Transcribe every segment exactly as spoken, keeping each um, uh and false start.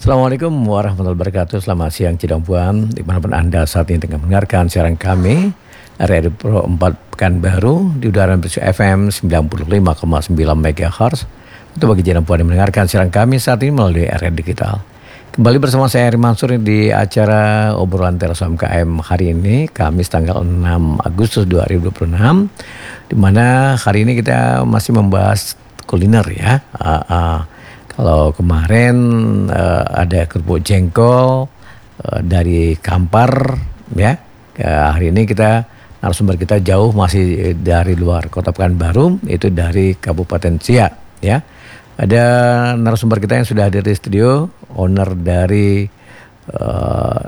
Assalamualaikum warahmatullahi wabarakatuh. Selamat siang Cidampuan, dimanapun Anda saat ini tengah mendengarkan siaran kami Radio Pro empat Pekanbaru di udara bersih F M sembilan puluh lima koma sembilan megahertz. Untuk bagi Cidampuan yang mendengarkan siaran kami saat ini melalui area digital. Kembali bersama saya Eri Mansur di acara obrolan teras U M K M hari ini, Kamis tanggal enam Agustus dua ribu dua puluh enam, di mana hari ini kita masih membahas kuliner ya. Uh, uh, Kalau kemarin uh, ada kerupuk jengkol uh, dari Kampar ya, uh, hari ini kita narasumber kita jauh masih dari luar Kota Pekanbaru, itu dari Kabupaten Siak ya. Ada narasumber kita yang sudah hadir di studio, owner dari uh,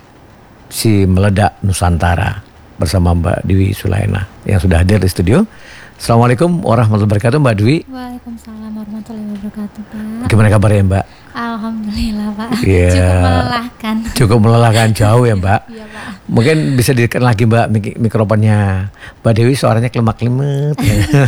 Si Meledak Nusantara bersama Mbak Dwi Sulaina yang sudah hadir di studio. Assalamualaikum warahmatullahi wabarakatuh Mbak Dwi. Waalaikumsalam warahmatullahi wabarakatuh Pak. Gimana kabarnya Mbak? Alhamdulillah Pak. Yeah. Cukup melelahkan. Cukup melelahkan jauh ya Mbak. Iya Pak. Mungkin bisa didekatkan lagi Mbak mik- mikrofonnya. Mbak Dewi suaranya kelemak-kelemet.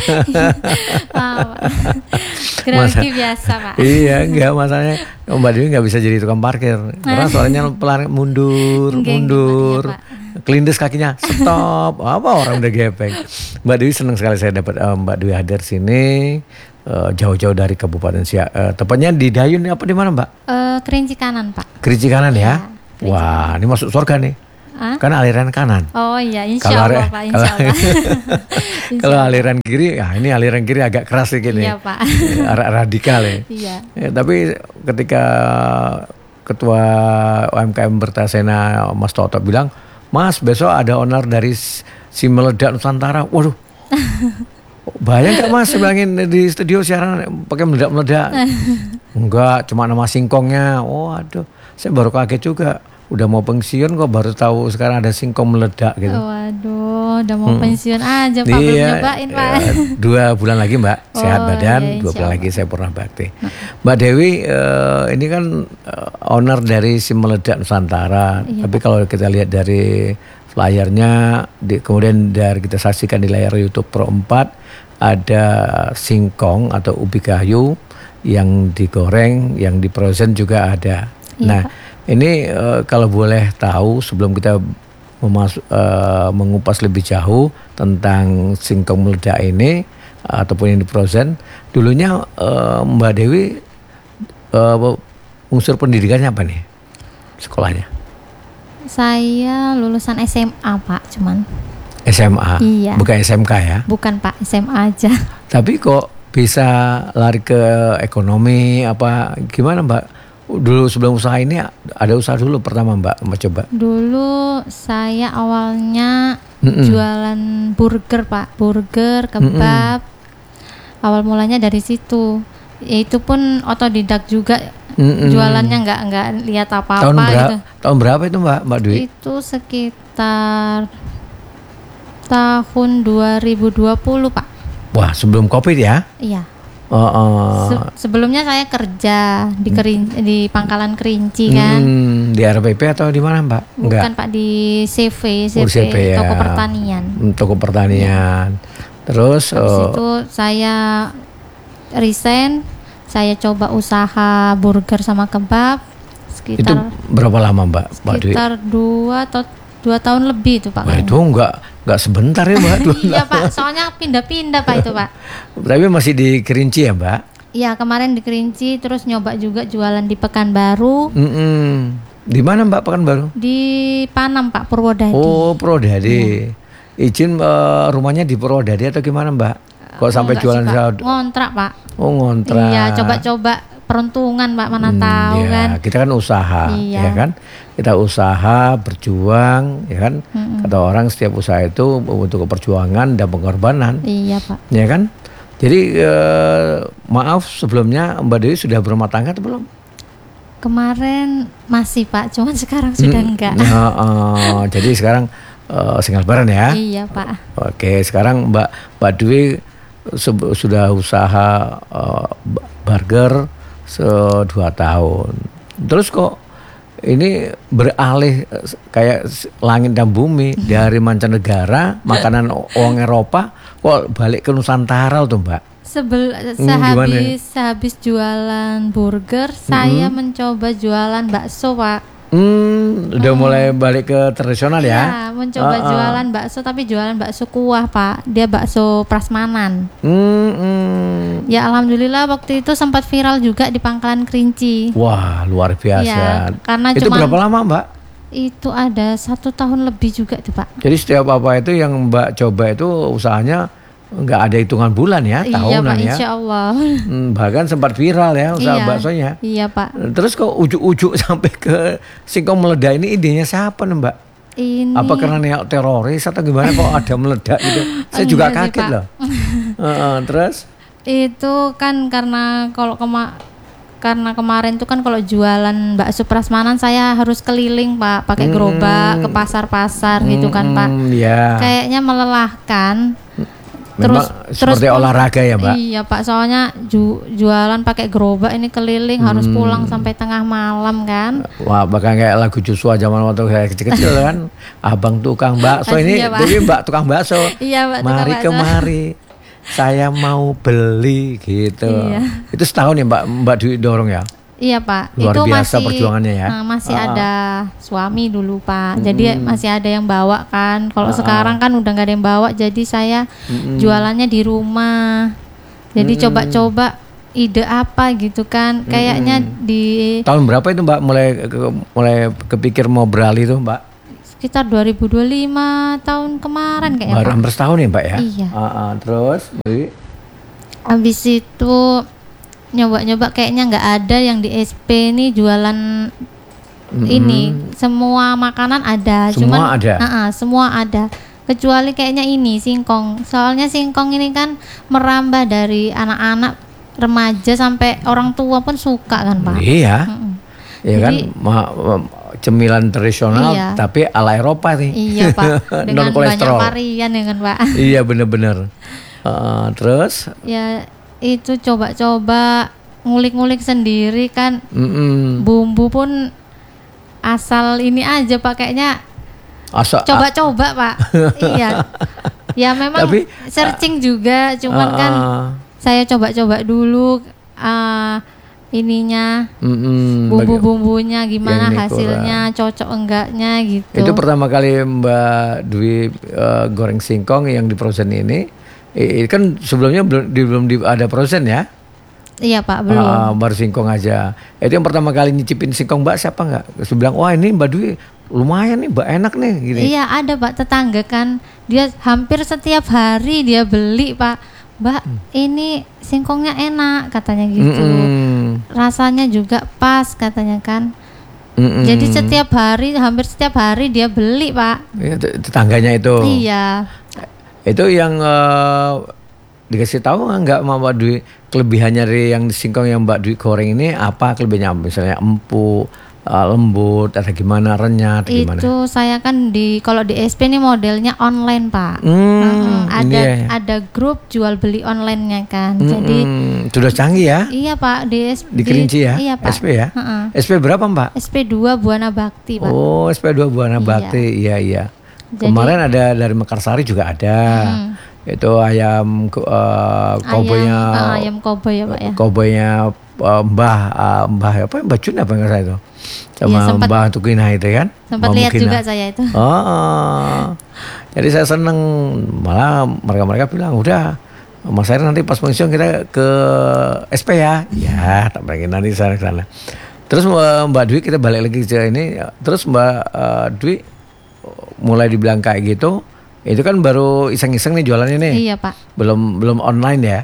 Wow. Grogi biasa Pak. Iya enggak, masalahnya Mbak Dewi nggak bisa jadi tukang parkir karena suaranya pelan mundur Enggak, mundur. enggak, ya, Kelindes kakinya, stop. Apa orang udah gepeng. Mbak Dewi senang sekali saya dapat uh, Mbak Dewi hadir sini uh, jauh-jauh dari Kabupaten Siak. Uh, tepatnya di Dayun apa di mana Mbak? Uh, Kerinci kanan Pak. Kerinci kanan ya. Ya, Wah, ini masuk surga nih. Hah? Kan aliran kanan. Oh iya, insya Kalau Allah are- Pak, insya Allah. Insya Kalau Allah. aliran kiri, ya ini aliran kiri agak keras sih gini. Iya Pak. Ra- radikal ya. Iya. Ya, tapi ketika Ketua U M K M Bertasena Mas Toto bilang, Mas besok ada owner dari Si Meledak Nusantara. Waduh, bayang gak Mas bilangin di studio siaran pakai meledak-meledak. Enggak, cuma nama singkongnya. Oh aduh, saya baru kaget juga. Udah mau pensiun kok baru tahu sekarang ada singkong meledak gitu. Waduh, udah mau Hmm. pensiun aja Pak, belum Iya, nyobain Pak. ya, dua bulan lagi Mbak, sehat Oh, badan, iya, dua insya bulan Allah. lagi saya purna bakti. Mbak Dewi, eh, ini kan eh, owner dari Si Meledak Nusantara, Iya, tapi kalau kita lihat dari flyernya, di, kemudian dari kita saksikan di layar YouTube Pro empat, ada singkong atau ubi kayu yang digoreng, yang di frozen juga ada. Iya, Nah, Pak. ini uh, kalau boleh tahu sebelum kita memas- uh, mengupas lebih jauh tentang singkong meledak ini uh, ataupun yang di frozen, dulunya uh, Mbak Dewi uh, unsur pendidikannya apa nih sekolahnya? Saya lulusan S M A Pak, cuman. S M A, Iya. bukan S M K ya? Bukan Pak, S M A aja. Tapi kok bisa lari ke ekonomi apa gimana Mbak? Dulu sebelum usaha ini ada usaha dulu pertama Mbak, Mbak coba. Dulu saya awalnya Mm-mm. jualan burger Pak, burger, kebab. Awal mulanya dari situ. Itu pun otodidak juga. Mm-mm. Jualannya nggak nggak lihat apa-apa Tahun berapa? gitu. Tahun berapa itu Mbak, Mbak Dwi? Itu sekitar tahun dua ribu dua puluh Pak. Wah, sebelum Covid ya? Iya. Oh, oh. Se- sebelumnya saya kerja di kerin- di Pangkalan Kerinci kan. Hmm, di R P P atau di mana Mbak? Bukan Pak, di C V, C V, Oh, C V ya. toko pertanian. Hmm, Toko pertanian. Terus Habis oh, itu saya resign, saya coba usaha burger sama kebab itu sekitar berapa lama Mbak? Mbak Dwi? sekitar dua atau dua tahun lebih itu Pak. Wah, itu enggak enggak sebentar ya Mbak. Dua Iya tahun. Pak, soalnya pindah-pindah Pak itu Pak. Tapi masih di Kerinci ya Mbak? Iya, kemarin di Kerinci, terus nyoba juga jualan di Pekanbaru, Mm-mm. Di mana Mbak Pekanbaru? di Panam Pak, Purwodadi. Oh, Purwodadi. Izin eh, rumahnya di Purwodadi atau gimana Mbak? Kok sampai Enggak jualan sih, Pak. sahur? Ngontrak Pak. Oh, ngontrak. Iya, coba-coba peruntungan Pak, mana Hmm, tahu ya, kan. kita kan usaha, Iya. ya kan? Kita usaha, berjuang, ya kan? Kata orang setiap usaha itu untuk perjuangan dan pengorbanan, Iya Pak. ya kan? Jadi eh, maaf sebelumnya Mbak Dewi sudah berumah tangga atau belum? Kemarin masih Pak, cuman sekarang sudah Hmm, enggak. Nah, eh, jadi sekarang eh, single parent ya? Iya Pak. Oke, sekarang Mbak Mbak Dwi se- sudah usaha eh, b- burger se- dua tahun. Terus kok ini beralih eh, kayak s- langit dan bumi dari mancanegara, makanan o- orang Eropa kok balik ke Nusantara tuh Mbak? Sebel, Hmm, gimana? sehabis sehabis jualan burger, saya mencoba jualan bakso, Pak. Hmm, udah mulai balik ke tradisional ya? Iya, mencoba Ah, ah. jualan bakso, tapi jualan bakso kuah, Pak. Dia bakso prasmanan. Hmm, hmm. Ya alhamdulillah waktu itu sempat viral juga di Pangkalan Kerinci. Wah, luar biasa. Iya, karena Itu cuman- berapa lama, Mbak? Itu ada satu tahun lebih juga tuh, Pak. Jadi setiap apa itu yang Mbak coba itu usahanya nggak ada hitungan bulan ya, Iya, tahunan Pak, ya. insya Allah. Hmm, bahkan sempat viral ya usaha Iya. baksonya. Iya, Pak. Terus kok ujuk-ujuk sampai ke singkong meledak ini idenya siapa nih, Mbak? Ini Apa karena nih teroris atau gimana kok ada meledak gitu? Saya juga Enggak sih, kaget Pak. loh. Heeh, terus? itu kan karena kalau kema karena kemarin tuh kan kalau jualan bakso prasmanan saya harus keliling, Pak, pakai gerobak ke pasar-pasar gitu kan, Pak. Hmm, ya. Kayaknya melelahkan. Memang terus seperti pun- olahraga ya, Mbak? Iya, Pak, soalnya ju- jualan pakai gerobak ini keliling harus Hmm. pulang sampai tengah malam kan. Wah, bahkan kayak lagu Joshua zaman waktu saya kecil-kecil kan, abang tukang bakso ini, Pastinya, Pak. jadi Mbak tukang bakso. Iya, Pak, tukang Mari bakso. kemari, saya mau beli gitu. Iya. Itu setahun ya Mbak, Mbak Dwi dorong ya. Iya, Pak. Luar itu biasa masih perjuangannya ya. eh, masih Ah. ada suami dulu, Pak. Jadi masih ada yang bawa kan. Kalau sekarang kan udah nggak ada yang bawa, jadi saya jualannya di rumah. Jadi coba-coba ide apa gitu kan. Kayaknya di Tahun berapa itu Mbak mulai ke- mulai kepikir mau beralih itu Mbak? sekitar dua ribu dua puluh lima tahun kemarin kayaknya, Baru Pak. hampir setahun ya Mbak ya? Iya. Ah, ah. Terus, Dwi? Habis itu nyoba-nyoba kayaknya nggak ada yang di S P nih jualan ini. Semua makanan ada, Semua cuman ada? Ah-ah, semua ada. Kecuali kayaknya ini singkong. Soalnya singkong ini kan merambah dari anak-anak, remaja sampai orang tua pun suka kan, Pak. Iya. Mm-mm. Ya kan, Jadi- ma- ma- cemilan tradisional Iya. tapi ala Eropa nih. Iya, Pak. Dengan Non banyak kolesterol. varian ya kan, Pak. Iya bener-bener. Ah, terus, Ya itu coba-coba ngulik-ngulik sendiri kan. mm-mm. Bumbu pun asal ini aja pakainya Asa- coba-coba, Pak. Iya. Ya memang Tapi, searching juga, cuman ah, kan ah, saya coba-coba dulu ah, ininya mm-mm. bumbu-bumbunya gimana Yang ini hasilnya, cocok enggaknya gitu. Itu pertama kali Mbak Dwi eh, goreng singkong yang di Frozen ini, eh, kan sebelumnya belum di, belum di, ada Frozen ya? Iya, Pak, belum. Ah, baru singkong aja. Itu yang pertama kali nyicipin singkong Mbak siapa nggak? Terus bilang, wah ini Mbak Dwi lumayan nih, Mbak enak nih, gini. Iya, ada, Pak, tetangga kan. Dia hampir setiap hari dia beli, Pak. Mbak, Hmm. ini singkongnya enak katanya gitu. Mm-mm. Rasanya juga pas katanya kan. Mm-mm. Jadi setiap hari, hampir setiap hari dia beli, Pak. Ya, tet- tetangganya itu. Iya. Itu yang eh, dikasih tahu nggak sama Mbak Dwi kelebihannya dari yang singkong yang Mbak Dwi goreng ini apa kelebihannya? Misalnya empuk, eh, lembut, ada gimana renyah, atau gimana? Itu saya kan di kalau di S P ini modelnya online, Pak. Hmm, Mm-mm, ini ada ya. ada grup jual beli online-nya kan. Jadi Mm-mm. Sudah canggih ya iya, Pak, di S P di Kerinci ya, Iya, Pak. S P ya. Heeh. S P berapa Mbak? S P dua Buana Bakti, Pak. Oh, S P dua Buana Iya. Bakti, iya iya. Jadi- Kemarin ada dari Mekarsari juga ada. Itu ayam ko- eh, koboynya, ayam, ah, ayam koboi ya, Pak ya. koboynya eh, Mbah, eh, Mbah apa? Mbah Jun apa nggak saya itu? Sama Iya, sempat- Mbah Tukina itu kan? Sempat Mbah lihat Mukina. juga saya itu. Oh, oh. Jadi saya seneng, malah mereka-mereka bilang udah Mas Heri nanti pas pensiun kita ke S P ya. Ya, tak pengen nanti saya ke sana. Terus Mbak Mbak Dwi kita balik lagi ke ini. Terus Mbak eh, Dwi mulai dibilang kayak gitu, itu kan baru iseng-iseng nih jualannya nih. Iya, Pak. Belum belum online ya.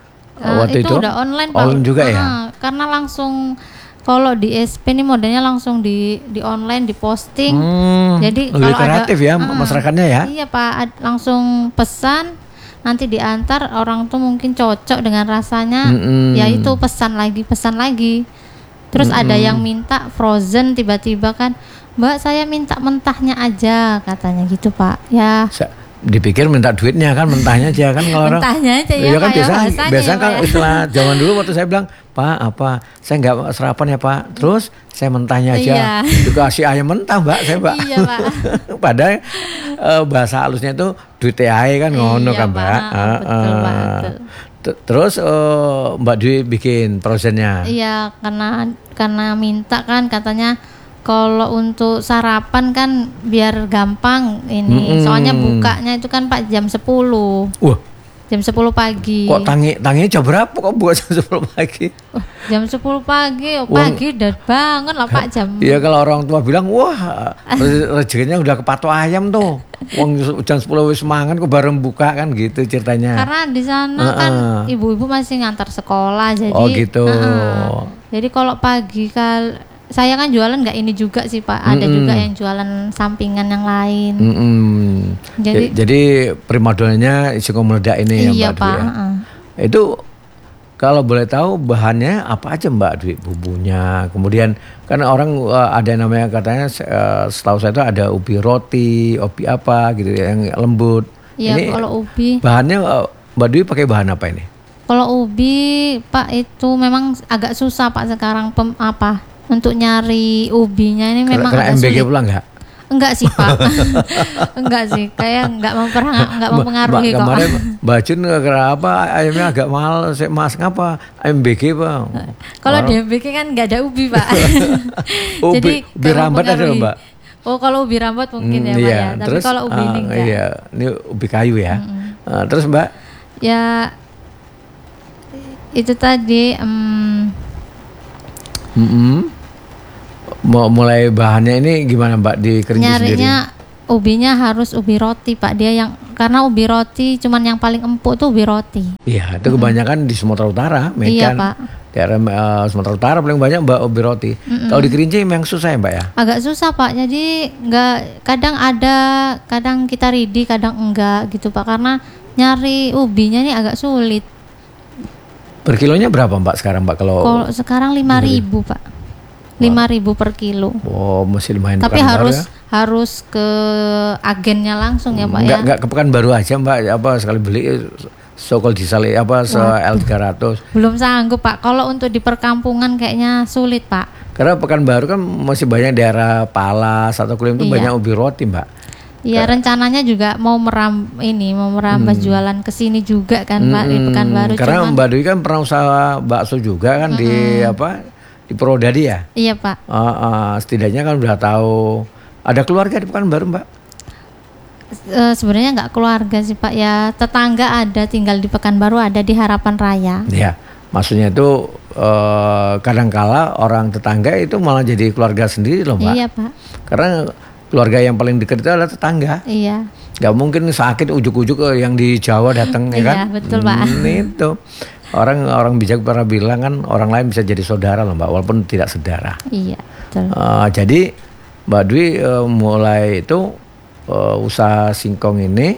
Ah, Waktu itu, udah online, Pak. Online juga ya. Ah, karena langsung kalau di S P ini modelnya langsung di di online, di posting. Hmm, Jadi lebih kalau ada- kreatif ya Ah, masyarakatnya ya. Iya, Pak, ad- langsung pesan nanti diantar, orang tuh mungkin cocok dengan rasanya. Mm-mm. Ya itu pesan lagi, pesan lagi. Terus ada yang minta frozen tiba-tiba kan, Mbak saya minta mentahnya aja katanya gitu, Pak. Ya Sa- Dipikir minta duitnya kan mentahnya aja kan kalau orang. mentahnya aja ya, Iya kan Pak, ya, biasa bahasanya biasa ya, kan Pak, ya. istilah zaman dulu waktu saya bilang Pak apa saya nggak sarapan ya Pak terus saya mentahnya aja Iya. dikasih ayam mentah Mbak saya Mbak. Iya, Pak. Padahal eh, bahasa halusnya itu duit ae kan ngono Iya, kan Pak. Mbak. Betul, Pak, betul. T- Terus uh, Mbak Dwi bikin frozennya. Iya, karena karena minta kan katanya kalau untuk sarapan kan biar gampang ini. Mm-mm. Soalnya bukanya itu kan Pak jam sepuluh. Wah, Jam sepuluh pagi. kok tangi tanginya jam berapa kok buat jam sepuluh pagi? Oh, jam sepuluh pagi. Oh, Uang- pagi udah bangun lah Pak jam. Iya, kalau orang tua bilang, wah re- rezekinya udah kepatok ayam tuh. Wong jam sepuluh wis mangan kok bareng buka kan gitu ceritanya. Karena di sana Uh-uh. kan ibu-ibu masih ngantar sekolah jadi. Oh gitu. uh-uh. Jadi kalau pagi kal saya kan jualan nggak ini juga sih Pak. Ada Mm-mm. juga yang jualan sampingan yang lain. Mm-mm. Jadi- Ja- jadi primadonanya singkong meledak ini ya Iya Mbak Dwi Pak. ya. uh-uh. Itu kalau boleh tahu bahannya apa aja Mbak Dwi, bumbunya. Kemudian kan orang uh, ada yang namanya katanya uh, setahu saya itu ada ubi roti, ubi apa gitu yang lembut. Iya, Ini kalau ubi. bahannya uh, Mbak Dwi pakai bahan apa ini? Kalau ubi Pak itu memang agak susah Pak sekarang pem, apa untuk nyari ubinya ini Karena, memang karena agak M B G sulit. pula enggak? Enggak sih Pak. Enggak sih, kayak enggak memperha- enggak mempengaruhi Mbak, kok. kemarin Mbak Jun kenapa ayamnya agak mahal? Saya mas ngapa? M B G Pak. Kalau di M B K kan enggak ada ubi Pak. Ubi- Jadi ubi nggak rambat ada mempengaruhi. Mbak? Oh kalau ubi rambat mungkin Hmm, ya Pak iya. ya. Tapi Terus, kalau ubi ini ah, enggak. iya, ini ubi kayu ya. Ah, terus Mbak, Ya itu tadi em, mm-mm. mau mulai bahannya ini gimana Mbak dikeringin sendiri? nyarinya ubinya harus ubi roti Pak. Dia yang karena ubi roti cuman yang paling empuk tuh ubi roti. Iya, itu kebanyakan di Sumatera Utara, Medan. Iya, Pak. Daerah eh, Sumatera Utara paling banyak Mbak ubi roti. Kalau di Kerinci memang susah ya Mbak ya? Agak susah Pak. Jadi nggak kadang ada, kadang kita ready, kadang enggak gitu Pak. Karena nyari ubinya nih agak sulit. Per kilonya berapa Mbak sekarang Mbak kalau? Kalau sekarang lima ribu Pak. Lima ribu per kilo. Oh, masih lumayan. Tapi Pekanbaru harus ya? harus ke agennya langsung ya Pak Enggak, ya. enggak ke Pekanbaru aja Mbak, apa sekali beli sokol disali apa se L tiga ratus. Belum sanggup Pak. Kalau untuk di perkampungan kayaknya sulit Pak. Karena Pekanbaru kan masih banyak daerah Palas atau Kulim itu Iya. banyak ubi roti Mbak. Iya rencananya juga mau meram ini mau merambah jualan ke sini juga kan Pak di Hmm, Pekanbaru. karena cuman- Mbak Dwi kan pernah usaha bakso juga kan di apa di Purwodadi ya. Iya Pak. Ah, ah, setidaknya kan udah tahu ada keluarga di Pekanbaru Mbak. Eh, sebenarnya nggak keluarga sih Pak ya, tetangga ada tinggal di Pekanbaru, ada di Harapan Raya. Ya, maksudnya itu eh, kadangkala orang tetangga itu malah jadi keluarga sendiri loh Mbak. Iya Pak. Karena keluarga yang paling dekat itu adalah tetangga. Iya. Gak mungkin sakit ujuk-ujuk ke yang di Jawa datang ya kan? Iya, betul, Pak. Hmm, itu orang orang bijak pernah bilang kan orang lain bisa jadi saudara loh Mbak, walaupun tidak saudara. Iya betul. Eh, jadi Mbak Dwi eh, mulai itu eh, usaha singkong ini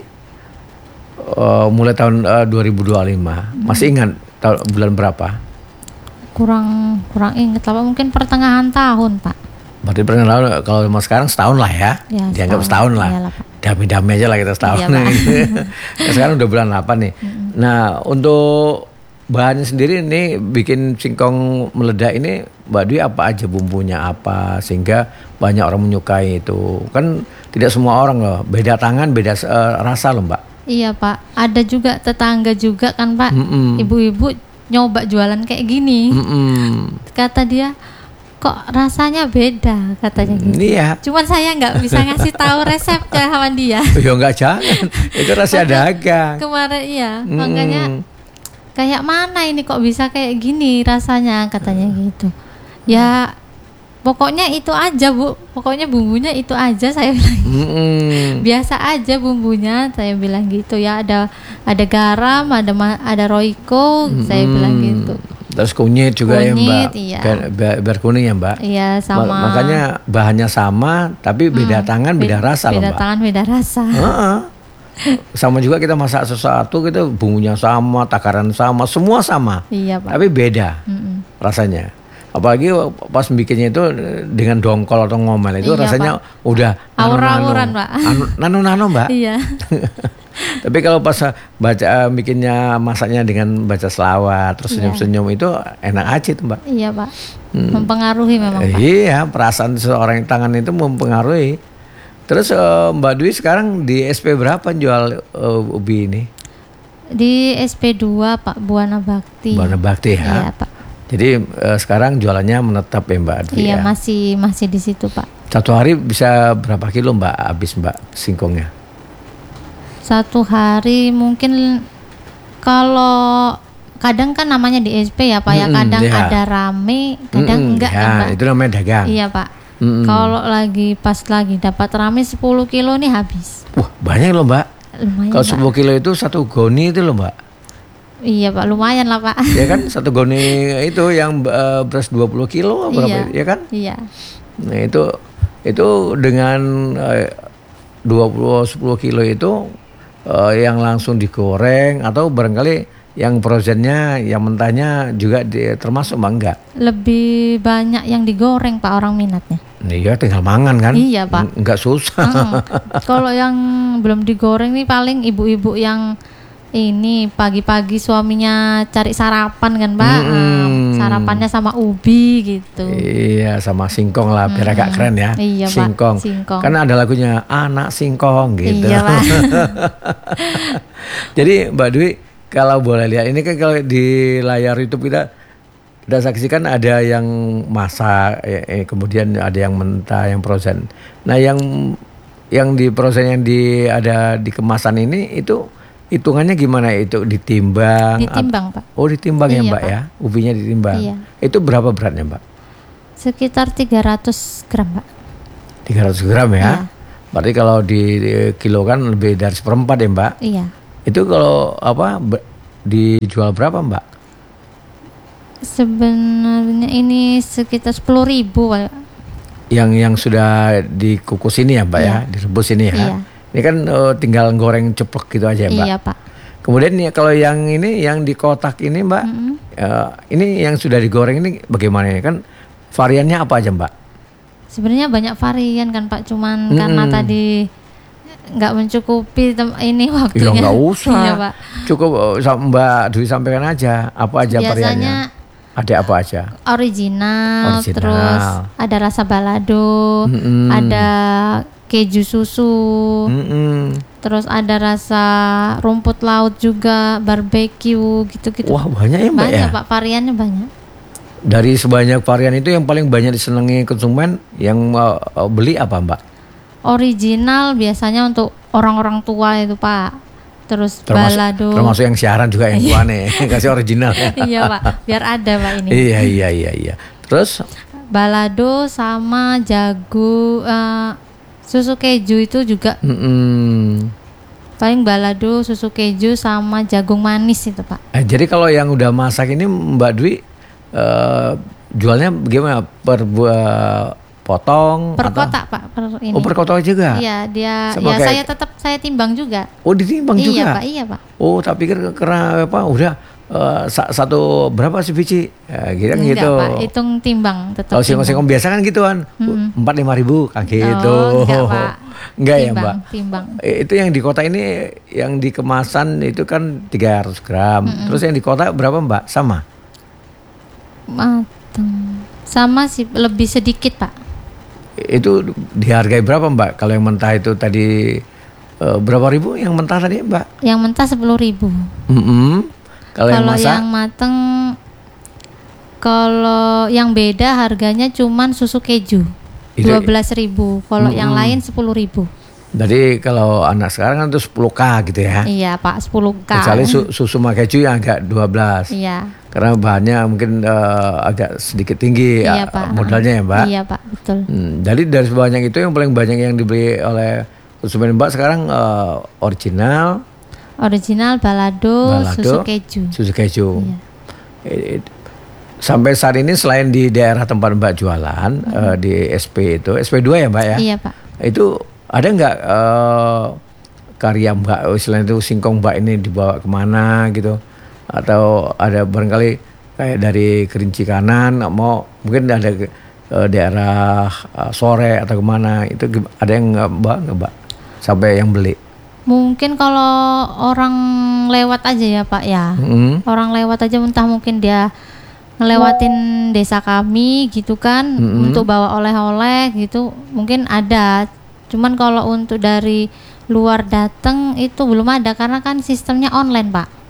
eh, mulai tahun eh, dua ribu dua puluh lima. Masih ingat tahun bulan berapa? Kurang kurang inget lah Pak, mungkin pertengahan tahun Pak. Berarti pernah lalu kalau sama sekarang setahun lah ya, Ya, dianggap setahun setahun. lah. Iyalah, Pak. Damai-damai aja lah kita setahun. Iya, Pak. Nah, sekarang udah bulan delapan nih. Nah untuk bahannya sendiri ini bikin singkong meledak ini Mbak Dwi apa aja bumbunya apa sehingga banyak orang menyukai itu. Kan tidak semua orang loh, beda tangan beda eh, rasa loh Mbak. Iya Pak, ada juga tetangga juga kan Pak, Mm-mm. ibu-ibu nyoba jualan kayak gini. Mm-mm. Kata dia, kok rasanya beda katanya gitu. Iya. Cuman saya nggak bisa ngasih tahu resepnya sama dia. Ya enggak jangan, itu rahasia dagang. Kemarin iya, Mm-mm. makanya kayak mana ini kok bisa kayak gini rasanya katanya gitu. Ya pokoknya itu aja Bu, pokoknya bumbunya itu aja saya bilang. Mm-mm. Biasa aja bumbunya saya bilang gitu ya, ada ada garam, ada ma- ada roiko, saya bilang gitu. Terus kunyit juga ya Kunyit, Mbak, iya. biar, biar- biar kuning ya Mbak. Iya Ma- sama. Makanya bahannya sama, tapi beda tangan, beda Be- rasa loh Beda Mbak. tangan, beda rasa. Heeh. Sama juga kita masak sesuatu, kita bumbunya sama, takaran sama, semua sama, Iya Pak. tapi beda Mm-mm. rasanya. Apalagi pas bikinnya itu dengan dongkol atau ngomel itu Iya, rasanya udah Aur-auran, Pak. Anu- nano-nano Mbak. Iya. Tapi kalau pas baca bikinnya masaknya dengan baca selawat terus Iya. senyum-senyum itu enak aja tuh Mbak. Iya Pak. Mempengaruhi memang Eh, Pak. Iya, perasaan seorang tangan itu mempengaruhi. Terus eh, Mbak Dwi sekarang di S P berapa jual eh, ubi ini? Di S P dua Pak, Buana Bakti. Buana Bakti ya. Iya Pak. Jadi uh, sekarang jualannya menetap ya Mbak Adwi Iya ya? masih masih di situ Pak. Satu hari bisa berapa kilo Mbak habis Mbak singkongnya? Satu hari mungkin kalau kadang kan namanya di S P ya Pak ya, Mm-mm, kadang ya. ada rame, kadang Mm-mm, enggak ya, kan Pak. itu namanya dagang. Iya Pak. Mm-mm. Kalau lagi pas lagi dapat rame sepuluh kilo nih habis. Wah banyak loh Mbak. Lumayan Kalau Pak. sepuluh kilo itu satu goni itu loh Mbak. Iya Pak, lumayan lah Pak. Ya kan satu goni itu yang uh, beras dua puluh kilo berapa Iya. ya kan? Iya. Nah itu itu dengan uh, dua puluh sepuluh kilo itu uh, yang langsung digoreng atau barangkali yang frozennya yang mentahnya juga di, termasuk Mbak enggak? Lebih banyak yang digoreng Pak orang minatnya. Iya tinggal mangan kan? Iya Pak. Enggak susah. Mm. Kalau yang belum digoreng nih paling ibu-ibu yang ini pagi-pagi suaminya cari sarapan kan Pak. Mm-mm. Nah, sarapannya sama ubi gitu. Iya sama singkong lah biar agak keren ya. Iya, Pak. Singkong. Singkong. Kan ada lagunya anak singkong gitu. Iya Pak. Jadi Mbak Dwi kalau boleh lihat ini kan kalau di layar YouTube kita kita saksikan ada yang masak, eh, kemudian ada yang mentah, yang frozen. Nah yang yang di frozen yang di ada di kemasan ini itu hitungannya gimana itu ditimbang? Ditimbang Pak. Oh ditimbang ya Iya, Mbak Pak. ya, ubinya ditimbang. Iya. Itu berapa beratnya Mbak? Sekitar tiga ratus gram Pak. tiga ratus gram ya. Iya. Berarti kalau di, di kilo kan lebih dari seperempat ya Mbak. Iya. Itu kalau apa be- dijual berapa Mbak? Sebenarnya ini sekitar sepuluh ribu Pak. Yang yang sudah dikukus ini ya Mbak Iya. ya, direbus ini ya. Iya. Ini kan uh, tinggal goreng ceplok gitu aja ya Mbak. Iya Pak. Kemudian ya, kalau yang ini yang di kotak ini Mbak, Mm-mm. uh, ini yang sudah digoreng ini bagaimana ya? Kan variannya apa aja Mbak? Sebenarnya banyak varian kan Pak, cuman Mm-mm. karena tadi nggak mencukupi tem- ini Ya waktunya. nggak usah, Iya Pak. cukup uh, sa- Mbak Dwi sampaikan aja apa aja variannya. Biasanya Ada apa aja? original, Original. terus ada rasa balado, Mm-mm. ada keju susu, Mm-mm. terus ada rasa rumput laut juga, barbecue gitu-gitu. Wah banyak ya Mbak banyak ya. Pak, variannya banyak. Dari sebanyak varian itu yang paling banyak disenangi konsumen yang uh, uh, beli apa Mbak? Original biasanya untuk orang-orang tua itu Pak. Terus Termasuk, balado. termasuk yang siaran juga yang tua nih, kasih original. Iya Pak, biar ada Pak ini. Iya iya iya iya. Terus Balado sama jago, eh, susu keju itu juga mm-mm. paling balado, susu keju sama jagung manis itu Pak. Eh, jadi kalau yang udah masak ini Mbak Dwi eh, jualnya gimana? Per buah potong Per atau? kotak Pak, per ini. Oh per kotak juga? Iya, dia Sama ya kayak- saya tetap saya timbang juga. Oh ditimbang iya juga? Pak, iya Pak. Oh tak pikir karena apa udah eh, sa- satu berapa sih biji? Ya, gitu, Enggak gitu. Pak, hitung timbang tetap. Kalau singkong-singkong biasa kan gituan, empat lima ribu kayak gitu. Oh, enggak, Pak. Enggak ya Timbang, Mbak. timbang. Eh, Itu yang di kota ini yang di kemasan itu kan tiga ratus gram. Terus yang di kota berapa Mbak? Sama? Mateng. Sama sih, lebih sedikit Pak. Itu dihargai berapa Mbak? Kalau yang mentah itu tadi eh, berapa ribu yang mentah tadi Mbak? Yang mentah sepuluh ribu. Mm-mm. Kalau yang Kalau masak? yang mateng, kalau yang beda harganya cuman susu keju Itu- dua belas ribu. Kalau yang lain sepuluh ribu. Jadi kalau anak sekarang kan itu sepuluh K gitu ya. Iya Pak, sepuluh K. Kecuali su- susu makeju yang agak dua belas. Iya. Karena bahannya mungkin eh, agak sedikit tinggi Iya eh, Pak. modalnya ya Mbak. Iya Pak, betul. Hmm, jadi dari sebanyak itu yang paling banyak yang dibeli oleh konsumen Mbak sekarang eh, original, Original balado, balado, susu keju. susu keju. Iya. Eh, Sampai saat ini selain di daerah tempat Mbak jualan eh, di S P itu S P dua ya Mbak ya. Iya Pak. Itu ada nggak eh, karya Mbak selain itu singkong Mbak ini dibawa kemana gitu? Atau ada barangkali kayak dari Kerinci Kanan mau mungkin ada ke eh, daerah eh, Sore atau kemana itu gim- ada yang nggak Mbak nggak Mbak sampai yang beli? Mungkin kalau orang lewat aja ya Pak ya. Mm-mm. Orang lewat aja entah mungkin dia ngelewatin desa kami gitu kan, Mm-mm. untuk bawa oleh-oleh gitu mungkin ada. Cuman kalau untuk dari luar datang itu belum ada karena kan sistemnya online Pak.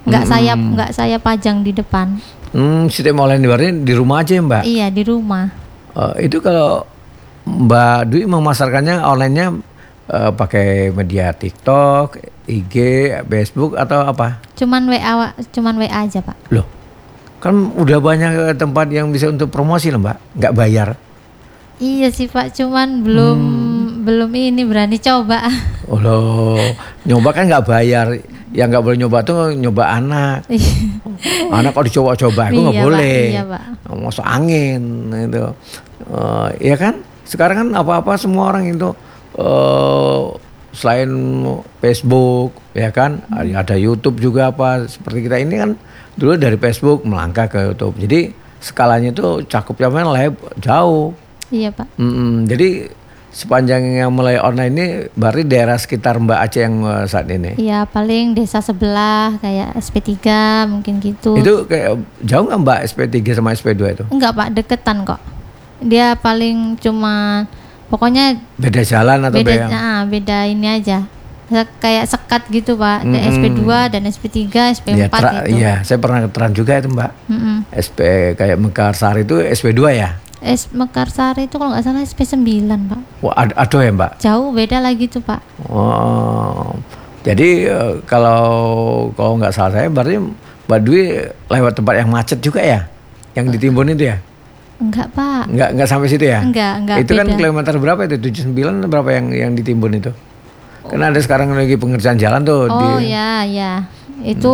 Nggak Hmm. saya nggak saya pajang di depan. Hmm, sistem online berarti di rumah aja ya, Mbak? Iya, di rumah. Eh, itu kalau Mbak Dwi memasarkannya online-nya eh, pakai media TikTok, I G, Facebook atau apa? Cuman W A, cuman W A aja, Pak. Loh, kan udah banyak tempat yang bisa untuk promosi loh Mbak, nggak bayar. Iya sih Pak, cuman belum Hmm. belum ini berani coba. Oh loh, nyoba kan nggak bayar. Yang nggak boleh nyoba tuh nyoba anak. Anak kalau dicoba-coba itu nggak Iya, Pak. boleh. Iya, Pak. Masuk angin itu. Eh, ya kan? Sekarang kan apa-apa semua orang itu eh, selain Facebook, ya kan? Ada YouTube juga apa seperti kita ini kan dulu dari Facebook melangkah ke YouTube. Jadi skalanya itu cakupnya memang leb jauh. Iya Pak. Mm-mm. Jadi sepanjang yang mulai online ini berarti daerah sekitar Mbak Aceh yang eh, saat ini. Iya paling desa sebelah kayak S P tiga mungkin gitu. Itu kayak jauh nggak Mbak S P tiga sama S P dua itu? Enggak Pak, deketan kok. Dia paling cuma pokoknya Beda jalan atau beda beda? ah, beda ini aja. Kayak sekat gitu Pak. Ada Mm-mm. S P dua dan S P tiga, S P Iya, empat tra- gitu. iya, saya pernah ke Trans juga itu Mbak. Mm-mm. S P kayak Mekarsari itu S P dua ya? S Mekarsari itu kalau nggak salah S P sembilan Pak. Wah, ad- aduh ya Mbak. Jauh beda lagi tuh Pak. Oh, jadi eh, kalau kalau nggak salah saya berarti Mbak Dwi lewat tempat yang macet juga ya? Yang di Timbun itu ya? Enggak Pak. Nggak nggak sampai situ ya? Enggak, enggak Itu kan beda. kilometer berapa itu? tujuh puluh sembilan berapa yang yang di Timbun itu? Karena ada sekarang lagi pengerjaan jalan tuh Oh di ya ya. Itu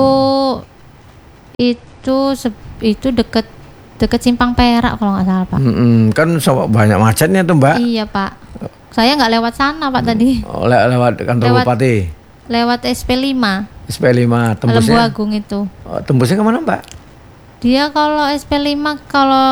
itu se- itu deket deket Simpang Perak kalau nggak salah Pak. Mm-mm, kan so- banyak macetnya tuh Mbak. Iya Pak. Saya nggak lewat sana Pak tadi. Oh, le- lewat kantor Lewat- bupati. Lewat S P lima. S P lima Lembu tembusnya. Agung itu. Oh, tembusnya kemana Mbak? Dia kalau S P lima kalau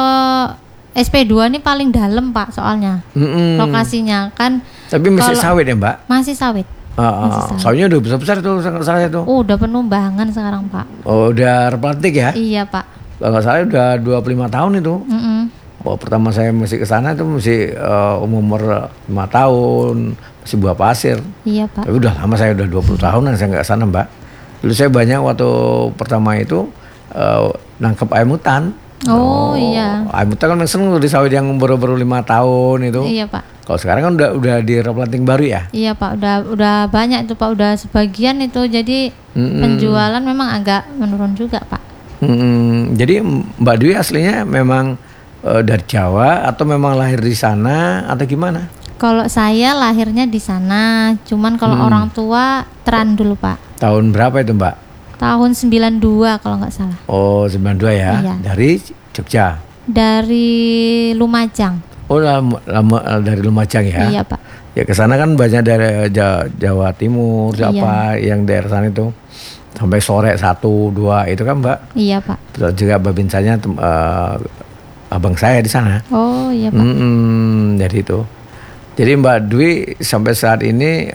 S P dua ini paling dalam Pak soalnya. Mm-mm. Lokasinya kan Tapi masih kalau- sawit ya Mbak? masih sawit. Ah, ah, Masih sawit. sawitnya udah besar-besar tuh saya tuh. Oh, udah penumbangan sekarang Pak. Oh, udah replantik ya? Iya Pak. Kalau nggak salah udah dua puluh lima tahun itu. Mm-mm. Oh, pertama saya masih ke sana itu masih eh, umur lima tahun, masih buah pasir. Iya Pak. Tapi udah lama, saya udah dua puluh tahunan saya nggak ke sana Mbak. Dulu saya banyak waktu pertama itu eh, nangkep ayam hutan. Oh, iya. Ayam hutan kan seneng tuh di sawit yang baru-baru lima tahun itu. Iya Pak. Kalau sekarang kan udah udah di replanting baru ya. Iya Pak, udah udah banyak itu Pak, udah sebagian itu jadi Mm-mm. penjualan memang agak menurun juga Pak. Hmm, jadi Mbak Dwi aslinya memang eh, dari Jawa atau memang lahir di sana atau gimana? Kalau saya lahirnya di sana, cuman kalau Hmm. orang tua Trandul Pak. Tahun berapa itu Mbak? Tahun sembilan dua kalau nggak salah. Oh, sembilan dua ya. Iya. Dari Jogja. Dari Lumajang. Oh, lama, lama dari Lumajang ya. Iya Pak. Ya ke sana kan banyak dari Ja- Jawa Timur, Iya. siapa yang daerah sana itu. Sampai sore satu dua itu kan Mbak. Iya Pak. Terus juga babinsanya tem- eh, abang saya di sana. Oh iya Pak. Mm-mm, jadi itu. Jadi Mbak Dwi sampai saat ini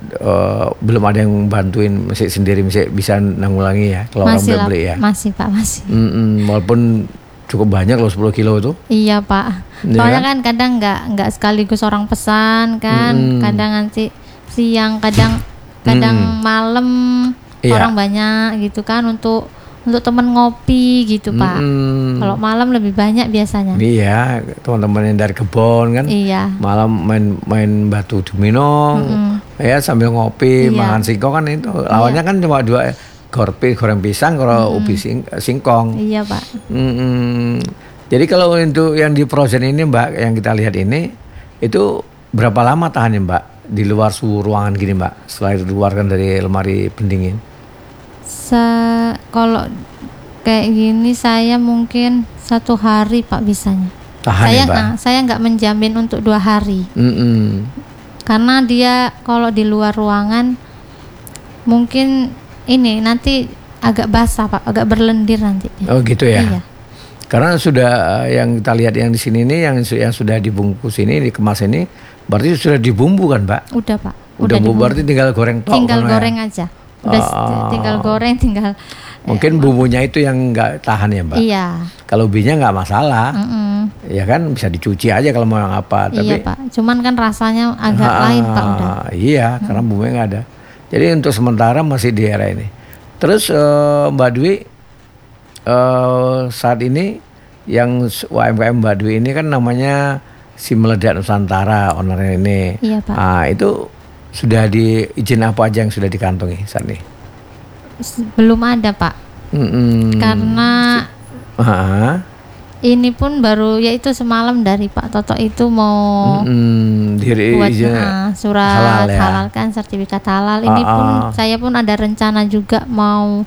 eh, belum ada yang bantuin, masih sendiri masih bisa nanggulangi ya kalau orang Masih udah lah, beli ya. masih Pak, masih. Mm-mm, walaupun cukup banyak loh sepuluh kilo itu. Iya Pak. Iya Soalnya kan? kan kadang nggak nggak sekaligus orang pesan kan, Mm-mm. kadang nanti siang, kadang kadang Mm-mm. malam Iya. orang banyak gitu kan untuk untuk temen ngopi gitu Pak. Mm-mm. Kalau malam lebih banyak biasanya. Iya, teman-teman yang dari kebon kan. Iya. Malam main main batu domino, Mm-mm. ya sambil ngopi, Iya. makan singkong kan itu. Lawannya kan cuma dua, goreng goreng pisang, kalau ubi sing- singkong. Iya Pak. Mm-mm. Jadi kalau untuk yang di frozen ini Mbak, yang kita lihat ini, itu berapa lama tahannya Mbak di luar suhu ruangan gini Mbak, setelah dikeluarkan dari lemari pendingin? Se kalau kayak gini saya mungkin satu hari Pak bisanya. Tahan saya ya Mbak? nggak saya nggak menjamin untuk dua hari Mm-mm. karena dia kalau di luar ruangan mungkin ini nanti agak basah Pak, agak berlendir nanti. Oh gitu ya? Iya. Karena sudah eh, yang kita lihat yang di sini ini, yang, su- yang sudah dibungkus ini, dikemas ini, berarti sudah dibumbu kan Mbak? Udah Pak. Udah, bumbu, dibumbu. berarti tinggal goreng tok. tinggal kan, ya? goreng aja. Udah s- Ah. tinggal goreng, tinggal Mungkin bumbunya itu yang nggak tahan ya Mbak? iya. Kalau ubinya nggak masalah, Mm-mm. ya kan bisa dicuci aja kalau mau yang apa. Tapi Iya Pak. Cuman kan rasanya agak Ah, lain Pak udah. Iya, karena bumbunya nggak ada. Jadi untuk sementara masih di era ini. Terus uh, Mbak Dwi uh, saat ini yang U M K M Mbak Dwi ini kan namanya Si Meledak Nusantara ownernya ini. Iya Pak. Nah, itu sudah di izin apa aja yang sudah dikantongi saat ini? Belum ada Pak. Mm-mm. Karena uh-huh. ini pun baru yaitu semalam dari Pak Toto itu mau mm-hmm. diri buat izin uh, surat halal, ya? halal kan, sertifikat halal. Ini uh-uh. pun saya pun ada rencana juga mau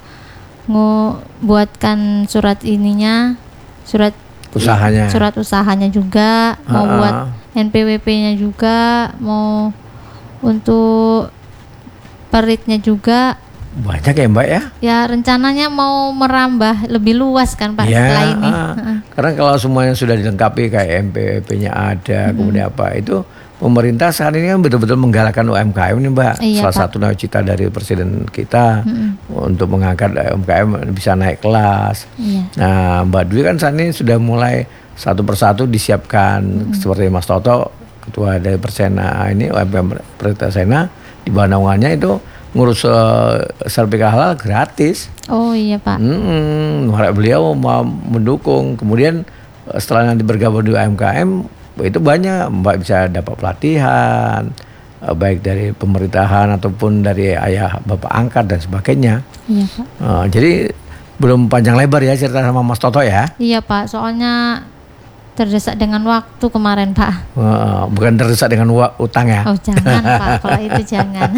buatkan surat ininya, surat usahanya, surat usahanya juga, uh-uh. mau buat N P W P-nya juga, mau untuk peritnya juga. Banyak ya Mbak ya? Ya rencananya mau merambah lebih luas kan Pak ya, setelah ini. Uh, uh. Karena kalau semuanya sudah dilengkapi kayak N P W P-nya ada, hmm. kemudian apa itu pemerintah saat ini kan betul-betul menggalakkan U M K M nih Mbak. Iya, Salah Pak. Satu nawacita dari Presiden kita hmm. untuk mengangkat U M K M bisa naik kelas. Iya. Nah Mbak Dwi kan saat ini sudah mulai satu persatu disiapkan hmm. seperti Mas Toto, Ketua dari Persena ini U M K M Persena di bawah naungannya itu ngurus uh, sertifikat halal gratis. Oh iya Pak. Hmm, beliau mau mendukung. Kemudian setelah nanti bergabung di U M K M itu banyak Mbak bisa dapat pelatihan uh, baik dari pemerintahan ataupun dari ayah bapak angkat dan sebagainya. Iya Pak. Uh, jadi belum panjang lebar ya cerita sama Mas Toto ya. Iya Pak. Soalnya terdesak dengan waktu kemarin Pak. Uh, bukan terdesak dengan wa- utang ya. Oh jangan Pak. Kalau itu jangan.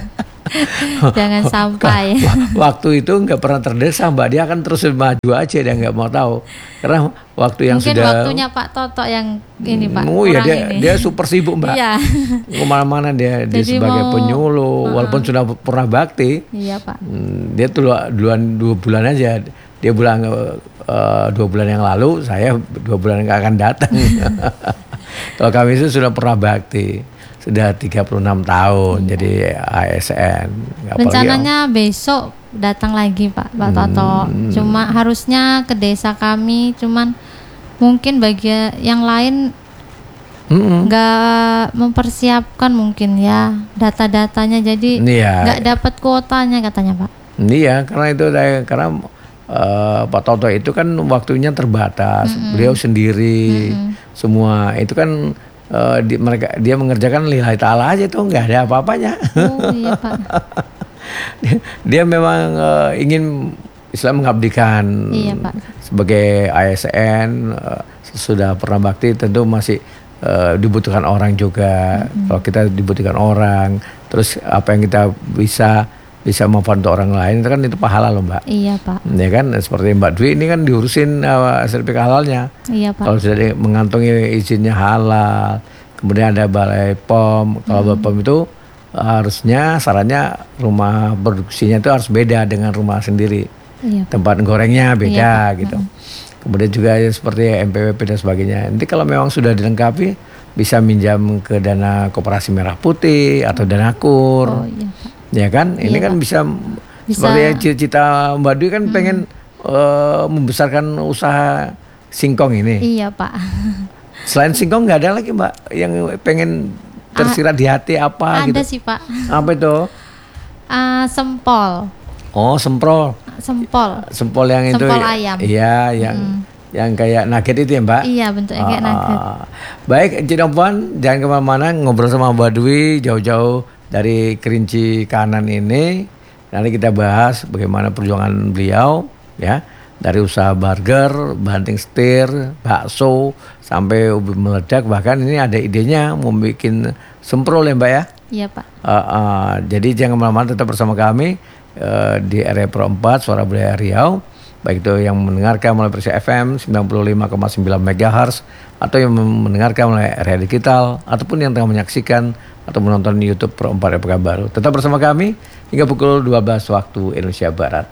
Jangan sampai. Waktu itu nggak pernah terdesak Mbak, dia akan terus maju aja, dia nggak mau tahu karena waktu yang mungkin sudah waktunya Pak Toto yang ini Pak. Oh ya dia ini. dia super sibuk Mbak. Iya. Kemana-mana dia, dia Jadi sebagai mau, penyuluh, uh-uh. walaupun sudah pernah bakti. Iya Pak. Hmm, dia tuh duluan dua bulan aja. Dia bilang uh, dua bulan yang lalu, saya dua bulan yang akan datang. Kalau kami itu sudah pernah bakti. Sudah tiga puluh enam tahun, hmm. jadi A S N. Rencananya om. besok datang lagi Pak, Pak hmm. Toto. Cuma harusnya ke desa kami, cuman mungkin bagi yang lain nggak hmm. mempersiapkan mungkin ya data-datanya, jadi nggak ya. dapat kuotanya katanya Pak. Iya, karena itu karena uh, Pak Toto itu kan waktunya terbatas, hmm. beliau sendiri, hmm. semua itu kan. Uh, di, mereka dia mengerjakan lillahi ta'ala aja tuh, nggak ada apa-apanya. Oh iya Pak. dia, dia memang uh, ingin Islam mengabdikan. Iya Pak. Sebagai A S N uh, sudah pernah bakti, tentu masih uh, dibutuhkan orang juga. Mm-hmm. Kalau kita dibutuhkan orang, terus apa yang kita bisa bisa membantu orang lain itu kan itu pahala loh Mbak. Iya Pak. Ya kan seperti Mbak Dwi ini kan diurusin uh, sertifikat halalnya. Iya Pak. Kalau sudah di, mengantongi izinnya halal, kemudian ada balai P O M. Kalau hmm. balai P O M itu harusnya sarannya rumah produksinya itu harus beda dengan rumah sendiri. Iya, tempat gorengnya beda iya, gitu. Hmm. Kemudian juga seperti M P W P dan sebagainya. Nanti kalau memang sudah dilengkapi bisa minjam ke dana Koperasi Merah Putih atau dana kur. Oh iya Pak. Ya kan, ini iya, kan bisa, bisa seperti cita-cita Mbak Dwi kan hmm. pengen uh, membesarkan usaha singkong ini. Iya Pak. Selain singkong nggak ada lagi Mbak yang pengen tersirat ah, di hati apa ada gitu? Ada sih Pak. Apa itu? Uh, sempol. Oh semprol. Sempol. Sempol yang sempol itu. Sempol ayam. Iya yang. Hmm. Yang kayak nugget itu ya Mbak? Iya bentuknya kayak ah, nugget. Baik Cik Puan, jangan kemana-mana, ngobrol sama Mbak Dwi jauh-jauh dari Kerinci Kanan ini. Nanti kita bahas bagaimana perjuangan beliau ya, dari usaha burger, banting setir, bakso sampai ubi meledak, bahkan ini ada idenya mau bikin semprol ya Mbak ya. Iya Pak. Uh, uh, jadi jangan kemana-mana, tetap bersama kami uh, di R R I Pro empat Suara Budaya Riau. Baik itu yang mendengarkan melalui Persija F M sembilan puluh lima koma sembilan megahertz atau yang mendengarkan melalui R R I Digital ataupun yang tengah menyaksikan atau menonton di YouTube Pro empat Pekanbaru. Tetap bersama kami hingga pukul dua belas waktu Indonesia Barat.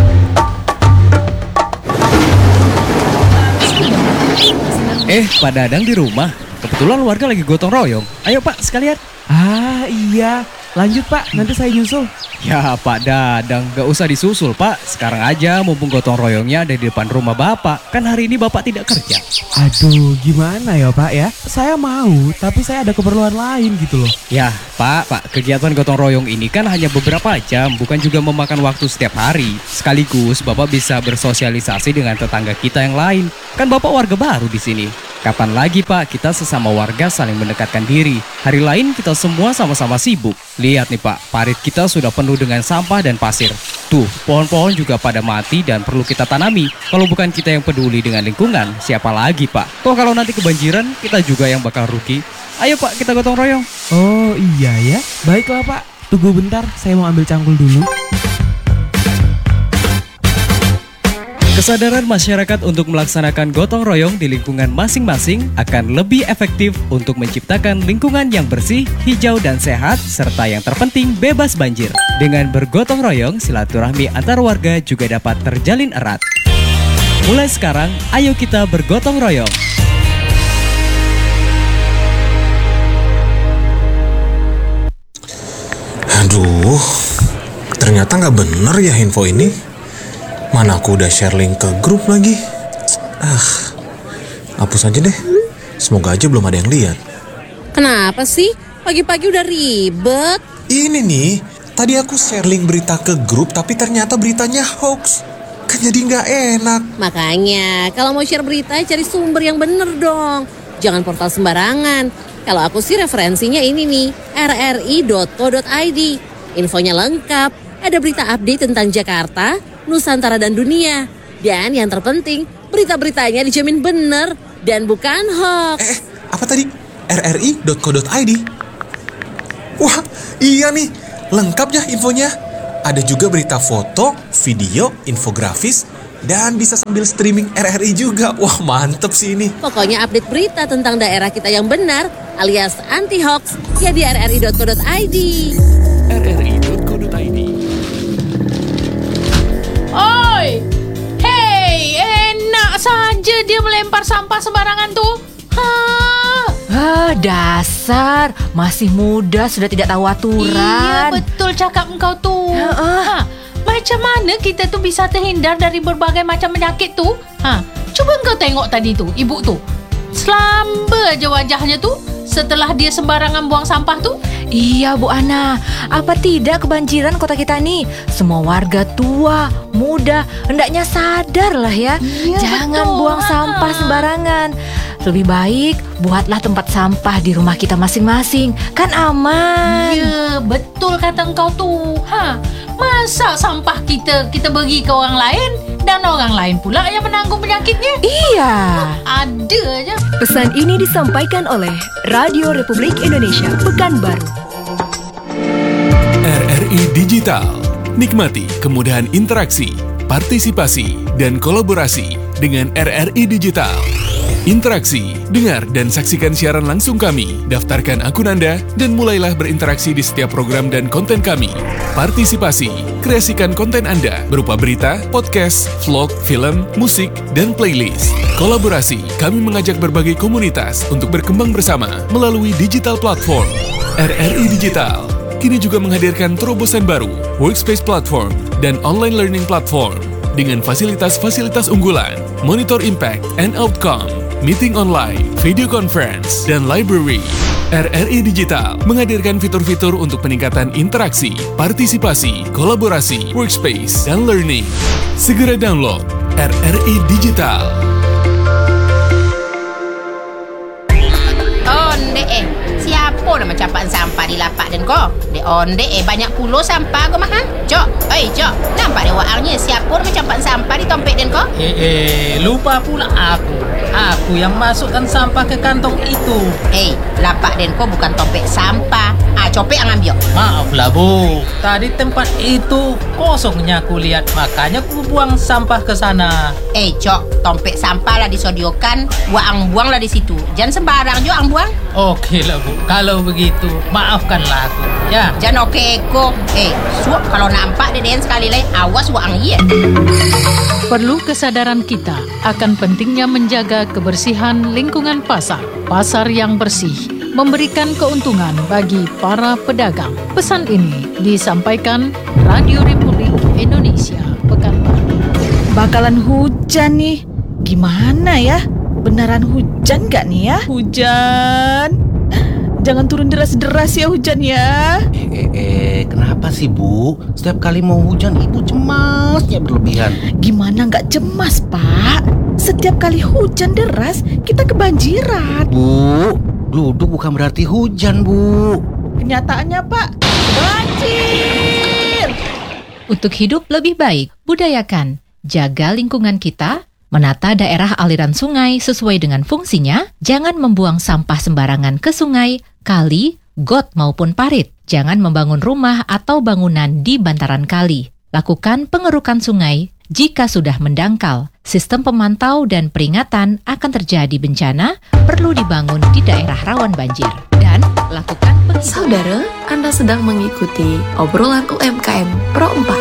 Eh, Pak Dadang di rumah. Kebetulan warga lagi gotong royong. Ayo Pak, sekalian. Ah iya, Lanjut Pak, nanti saya nyusul. Ya Pak Dadang, gak usah disusul Pak. Sekarang aja mumpung gotong royongnya ada di depan rumah Bapak. Kan hari ini Bapak tidak kerja. Aduh, gimana ya Pak ya? Saya mau, tapi saya ada keperluan lain gitu loh. Ya Pak, Pak, kegiatan gotong royong ini kan hanya beberapa jam, bukan juga memakan waktu setiap hari. Sekaligus Bapak bisa bersosialisasi dengan tetangga kita yang lain. Kan Bapak warga baru di sini. Kapan lagi Pak kita sesama warga saling mendekatkan diri. Hari lain kita semua sama-sama sibuk. Lihat nih Pak, parit kita sudah penuh dengan sampah dan pasir. Tuh, pohon-pohon juga pada mati dan perlu kita tanami. Kalau bukan kita yang peduli dengan lingkungan, siapa lagi Pak? Toh kalau nanti kebanjiran, kita juga yang bakal rugi. Ayo Pak, kita gotong royong. Oh iya ya, baiklah Pak. Tunggu bentar, saya mau ambil cangkul dulu. Kesadaran masyarakat untuk melaksanakan gotong royong di lingkungan masing-masing akan lebih efektif untuk menciptakan lingkungan yang bersih, hijau dan sehat, serta yang terpenting bebas banjir. Dengan bergotong royong, silaturahmi antar warga juga dapat terjalin erat. Mulai sekarang, ayo kita bergotong royong. Aduh, ternyata nggak bener ya info ini. Mana aku udah share link ke grup lagi. Ah, hapus aja deh. Semoga aja belum ada yang lihat. Kenapa sih? Pagi-pagi udah ribet. Ini nih, tadi aku share link berita ke grup tapi ternyata beritanya hoax. Kan jadi nggak enak. Makanya, kalau mau share berita cari sumber yang bener dong. Jangan portal sembarangan. Kalau aku sih referensinya ini nih, r r i dot co dot i d. Infonya lengkap. Ada berita update tentang Jakarta, Nusantara dan dunia. Dan yang terpenting, berita-beritanya dijamin bener dan bukan hoax. Eh, apa tadi? r r i dot co dot i d. Wah, iya nih. Lengkap ya infonya. Ada juga berita foto, video, infografis, dan bisa sambil streaming R R I juga. Wah, mantep sih ini. Pokoknya update berita tentang daerah kita yang benar alias anti hoax ya di r r i dot co dot i d. r r i dot co dot i d. Oi, hei, enak saja dia melempar sampah sembarangan tuh. Hah? Ah, dasar, masih muda sudah tidak tahu aturan. Iya, betul cakap engkau tuh. Uh, uh. Ha, macam mana kita tuh bisa terhindar dari berbagai macam penyakit tuh? Ha, cuba engkau tengok tadi tuh, ibu tuh. Selamba aja wajahnya tuh setelah dia sembarangan buang sampah tuh. Iya Bu Ana, apa tidak kebanjiran kota kita nih? Semua warga tua, muda, hendaknya sadar lah ya. Iya, jangan betul. buang sampah sembarangan. Lebih baik buatlah tempat sampah di rumah kita masing-masing, kan aman. Iya, betul kata engkau tuh. Ha, masa sampah kita kita bagi ke orang lain dan orang lain pula yang menanggung penyakitnya? Iya. Ada aja. Pesan ini disampaikan oleh Radio Republik Indonesia Pekanbaru. R R I Digital. Nikmati kemudahan interaksi, partisipasi, dan kolaborasi dengan R R I Digital. Interaksi, dengar dan saksikan siaran langsung kami, daftarkan akun Anda, dan mulailah berinteraksi di setiap program dan konten kami. Partisipasi, kreasikan konten Anda berupa berita, podcast, vlog, film, musik, dan playlist. Kolaborasi, kami mengajak berbagai komunitas untuk berkembang bersama melalui digital platform. R R I Digital kini juga menghadirkan terobosan baru, workspace platform, dan online learning platform dengan fasilitas-fasilitas unggulan, monitor impact and outcome, meeting online, video conference, dan library. R R I Digital menghadirkan fitur-fitur untuk peningkatan interaksi, partisipasi, kolaborasi, workspace, dan learning. Segera download R R I Digital. Onde eh, siapa nama campakkan sampah di lapak dan kau? De onde eh, banyak puluh sampah kau mah ha? Jok, oi Jok, nampak dia waangnya siapa nama campakkan sampah di tompet dan kau? Eh, eh, lupa pula aku. Aku yang masukkan sampah ke kantong itu. Eh, lapak den kau bukan tompet sampah. Ah, copek yang ambil. Maaflah Bu, tadi tempat itu kosongnya aku lihat, makanya aku buang sampah ke sana. Eh, Cok, tompet sampah lah disodiokan, waang buang lah di situ. Jangan sembarang jo ang buang. Oke lah Bu, kalau begitu maafkanlah aku. Ya. Jangan oke ko. Eh, suap kalau nampak deden sekali lagi, awas waang iya. Perlu kesadaran kita akan pentingnya menjaga kebersihan lingkungan pasar. Pasar yang bersih memberikan keuntungan bagi para pedagang. Pesan ini disampaikan Radio Republik Indonesia Pekanbaru. Bakalan hujan nih. Gimana ya? Beneran hujan gak nih ya? Hujan. Jangan turun deras-deras ya hujan ya. Eh, eh, eh, kenapa sih Bu? Setiap kali mau hujan Ibu cemasnya berlebihan. Gimana gak cemas Pak? Setiap kali hujan deras kita kebanjiran. Bu, duduk bukan berarti hujan Bu. Kenyataannya Pak, banjir. Untuk hidup lebih baik, budayakan jaga lingkungan kita, menata daerah aliran sungai sesuai dengan fungsinya, jangan membuang sampah sembarangan ke sungai, kali, got maupun parit. Jangan membangun rumah atau bangunan di bantaran kali. Lakukan pengerukan sungai jika sudah mendangkal. Sistem pemantau dan peringatan akan terjadi bencana perlu dibangun di daerah rawan banjir. Dan lakukan penghijauan. Saudara, Anda sedang mengikuti obrolan U M K M Pro empat.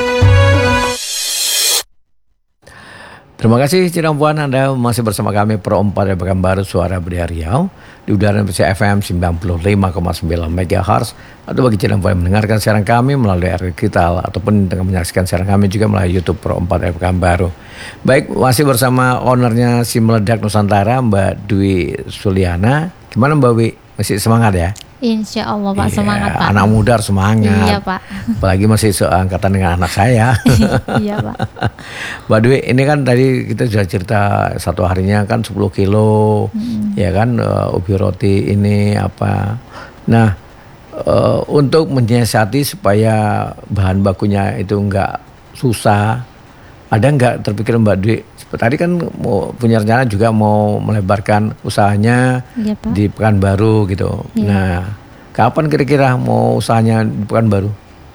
Terima kasih Cidong Puan, Anda masih bersama kami Pro empat dari Pekanbaru Suara Budaya Riau di udara F M sembilan puluh lima koma sembilan megahertz, atau bagi Cidong Puan mendengarkan siaran kami melalui R R I Digital ataupun dengan menyaksikan siaran kami juga melalui YouTube Pro empat dari Pekanbaru. Baik, masih bersama ownernya Si Meledak Nusantara, Mbak Dwi Suliana. Gimana Mbak Wi? Masih semangat ya? Insya Allah Pak, iya, semangat Pak. Anak muda harus semangat. Iya Pak. Apalagi masih seangkatan dengan anak saya. Iya Pak. Mbak Dwi, ini kan tadi kita sudah cerita satu harinya kan sepuluh kilo, hmm. ya kan, uh, ubi roti ini apa. Nah, uh, untuk menyiasati supaya bahan bakunya itu enggak susah, ada enggak terpikir Mbak Dwi? Tadi kan mau punya rencana juga mau melebarkan usahanya ya, Pak. Di Pekanbaru gitu. Ya. Nah, kapan kira-kira mau usahanya di Pekanbaru?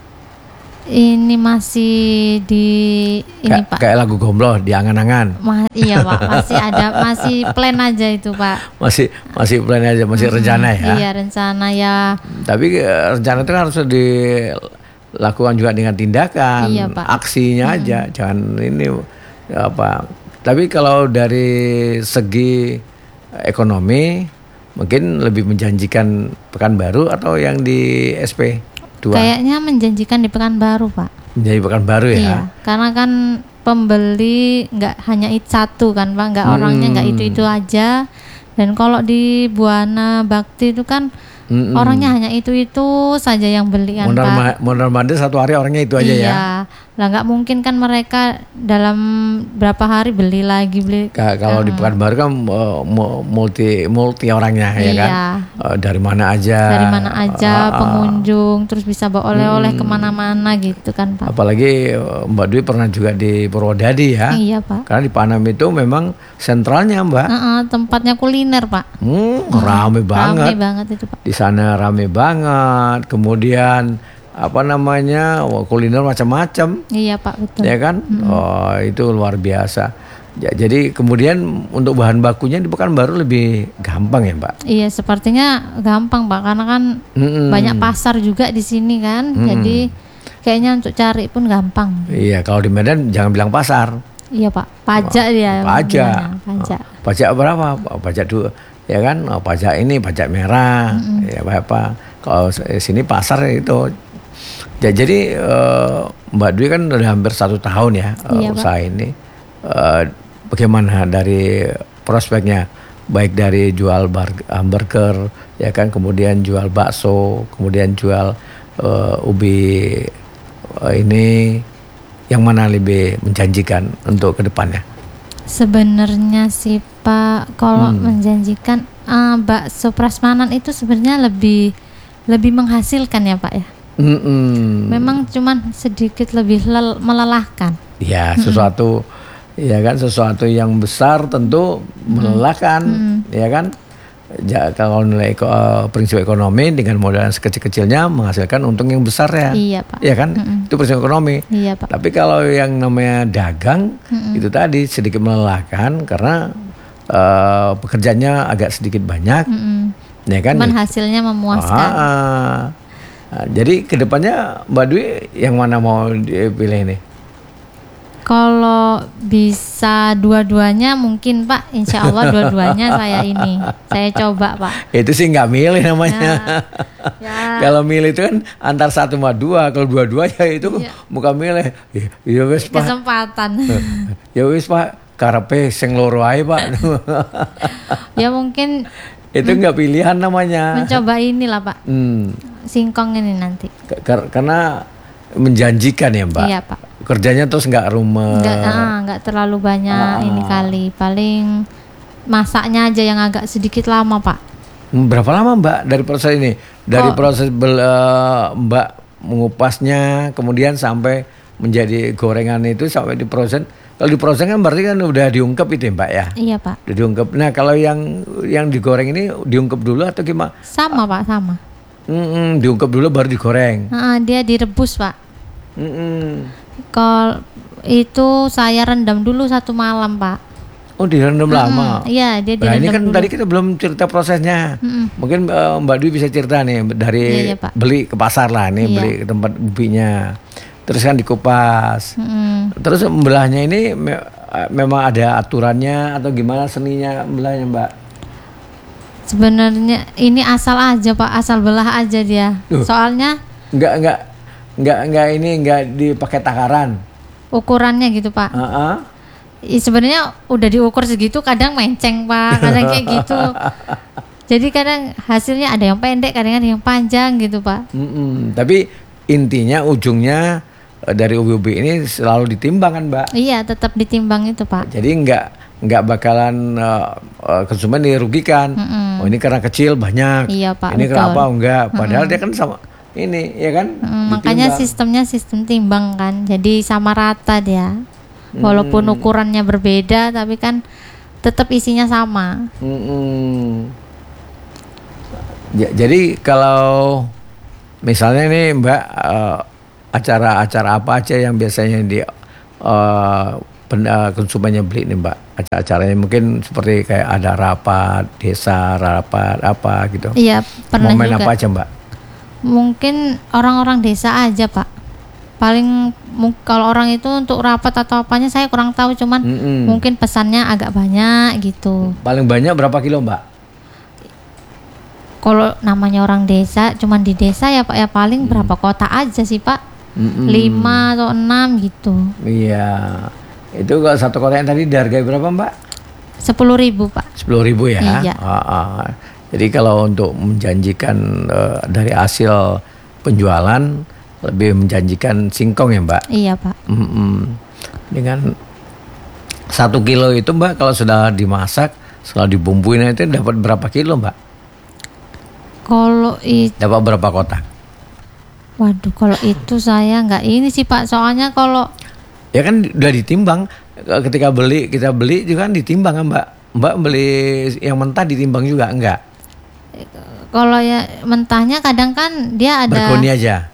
Ini masih di ini Kay- Pak. Kayak lagu Gombloh di angan-angan. Ma- iya Pak, masih ada masih plan aja itu Pak. Masih masih plan aja, masih hmm, rencana ya. Iya, rencana ya. Tapi rencana itu kan harus dilakukan juga dengan tindakan, iya, Pak. Aksinya hmm. aja, jangan ini apa. Tapi kalau dari segi ekonomi mungkin lebih menjanjikan Pekanbaru atau yang di S P dua? Kayaknya menjanjikan di Pekanbaru Pak. Menjadi Pekanbaru ya? Iya, karena kan pembeli nggak hanya itu satu kan Pak, nggak hmm. orangnya nggak itu-itu aja. Dan kalau di Buana Bakti itu kan Mm-mm. orangnya hanya itu-itu saja yang beli kan Pak. Mondar mandir satu hari orangnya itu aja iya. ya. Lah nggak mungkin kan mereka dalam berapa hari beli lagi beli. K- kalau uh. di Pekanbaru kan uh, multi multi orangnya iya. ya kan. Uh, dari mana aja. Dari mana aja uh, pengunjung, terus bisa bawa oleh-oleh hmm. kemana-mana gitu kan Pak. Apalagi Mbak Dwi pernah juga di Purwodadi ya. Iya Pak. Karena di Panam itu memang sentralnya Mbak. Uh-uh, tempatnya kuliner Pak. Hmm, hmm. Rame banget. Rame banget itu Pak. Di sana rame banget. Kemudian apa namanya, kuliner macam-macam. Iya Pak, betul. Ya kan, mm-hmm. oh itu luar biasa. Ya, jadi kemudian untuk bahan bakunya di Pekanbaru lebih gampang ya Mbak? Iya, sepertinya gampang Pak, karena kan mm-hmm. banyak pasar juga di sini kan, mm-hmm. jadi kayaknya untuk cari pun gampang. Iya, kalau di Medan jangan bilang pasar. Iya Pak, pajak oh, dia. Pajak. Pajak. Oh, pajak berapa? Pajak dua, ya kan? Oh, pajak ini pajak merah, mm-hmm. ya apa? Kalau sini pasar itu. Ya, jadi uh, Mbak Dwi kan udah hampir satu tahun ya iya, uh, usaha Pak. Ini. Uh, bagaimana dari prospeknya? Baik dari jual bar- hamburger, ya kan, kemudian jual bakso, kemudian jual uh, ubi uh, ini, yang mana lebih menjanjikan untuk kedepannya? Sebenarnya sih Pak, kalau hmm. menjanjikan uh, bakso prasmanan itu sebenarnya lebih lebih menghasilkan ya Pak ya. Mm-mm. Memang cuman sedikit lebih lel- melelahkan. Ya, sesuatu mm-hmm. ya kan, sesuatu yang besar tentu melelahkan, mm-hmm. ya kan. Ja, kalau nilai eko, prinsip ekonomi dengan modal sekecil-kecilnya menghasilkan untung yang besar ya. Iya Pak. Ya kan, mm-hmm. itu prinsip ekonomi. Iya Pak. Tapi kalau yang namanya dagang mm-hmm. itu tadi sedikit melelahkan karena uh, pekerjaannya agak sedikit banyak, mm-hmm. ya kan. Cuman hasilnya memuaskan. Ah, ah. Nah, jadi kedepannya Mbak Dwi yang mana mau dipilih ini? Kalau bisa dua-duanya mungkin Pak, insya Allah dua-duanya saya ini, saya coba Pak. Itu sih nggak milih namanya. Ya. Ya. Kalau milih itu kan antar satu sama dua, kalau dua-dua ya itu Iya. bukan milih. Ya, ya wis Pak. Kesempatan. Ya wis Pak, karepe sing loro ae Pak. Ya mungkin Itu nggak pilihan namanya. mencoba inilah Pak, Hmm. singkong ini nanti. Kar- karena menjanjikan ya Mbak. Iya Pak. Kerjanya terus nggak rumet. Nggak, ah, nggak terlalu banyak Ah. ini kali, paling masaknya aja yang agak sedikit lama Pak. Hmm, Berapa lama Mbak dari proses ini? Dari Oh. proses bel- eh, Mbak mengupasnya, kemudian sampai menjadi gorengan itu sampai diproses. Kalau diproses kan berarti kan udah diungkep itu ya Mbak ya? Iya Pak. Udah diungkep. Nah kalau yang yang digoreng ini diungkep dulu atau gimana? Sama Pak, sama. Mm-mm, diungkep dulu baru digoreng. Ah, dia direbus Pak. Mm-mm. Kalau itu saya rendam dulu satu malam Pak. Oh direndam Mm-mm. lama. Iya, dia Nah ini direndam kan dulu. tadi kita belum cerita prosesnya. Mm-mm. Mungkin eh, Mbak Dwi bisa cerita nih dari Iya, iya, Pak. beli ke pasar lah nih, Iya. beli ke tempat bubinya. Terus kan dikupas. Mm-mm. Terus membelahnya ini me- eh, memang ada aturannya atau gimana seninya membelahnya Mbak? Sebenarnya ini asal aja Pak, asal belah aja dia. Duh. Soalnya Enggak enggak enggak enggak ini enggak dipakai takaran. ukurannya gitu Pak. Heeh. I- Sebenarnya udah diukur segitu, kadang menceng Pak, kadang kayak gitu. Jadi kadang hasilnya ada yang pendek, kadang ada yang panjang gitu Pak. Mm-mm. Tapi intinya ujungnya eh, dari ubi-ubi ini selalu ditimbang kan Mbak. Iya, tetap ditimbang itu Pak. Jadi enggak enggak bakalan uh, uh, konsumen dirugikan. Mm-mm. Oh ini karena kecil banyak. Iya, Pak, Ini betul. kenapa enggak? Padahal Mm-mm. dia kan sama ini ya kan. Mm, makanya Ditimbang. sistemnya sistem timbang kan, jadi sama rata dia. Walaupun Hmm. ukurannya berbeda, tapi kan tetap isinya sama. Mm-mm. Ja- jadi kalau misalnya nih Mbak uh, acara-acara apa aja yang biasanya di uh, pen- uh, konsumennya beli nih Mbak, acara-acaranya mungkin seperti kayak ada rapat desa, rapat apa gitu. Iya, pernah Momen juga. apa aja Mbak? Mungkin orang-orang desa aja Pak. Paling mu- kalau orang itu untuk rapat atau apanya saya kurang tahu, cuman Mm-mm. mungkin pesannya agak banyak gitu. Paling banyak berapa kilo Mbak? Kalau namanya orang desa, cuman di desa ya Pak, ya paling berapa kota aja sih Pak? Mm-mm. Lima atau enam gitu. Iya. Itu kalau satu kotak yang tadi dihargai berapa Mbak? Sepuluh ribu Pak. Sepuluh ribu ya. Iya. Ah, ah. Jadi kalau untuk menjanjikan eh, dari hasil penjualan lebih menjanjikan singkong ya Mbak. Iya Pak. Mm-mm. Dengan satu kilo itu Mbak kalau sudah dimasak, setelah dibumbuin itu dapat berapa kilo Mbak? Kalau itu, Dapat berapa kotak? waduh, kalau itu saya nggak ini sih Pak. Soalnya kalau Ya kan udah ditimbang. Ketika beli kita beli juga kan ditimbang kan Mbak. Mbak beli yang mentah ditimbang juga enggak? kalau ya mentahnya kadang kan dia ada. Berkoni aja.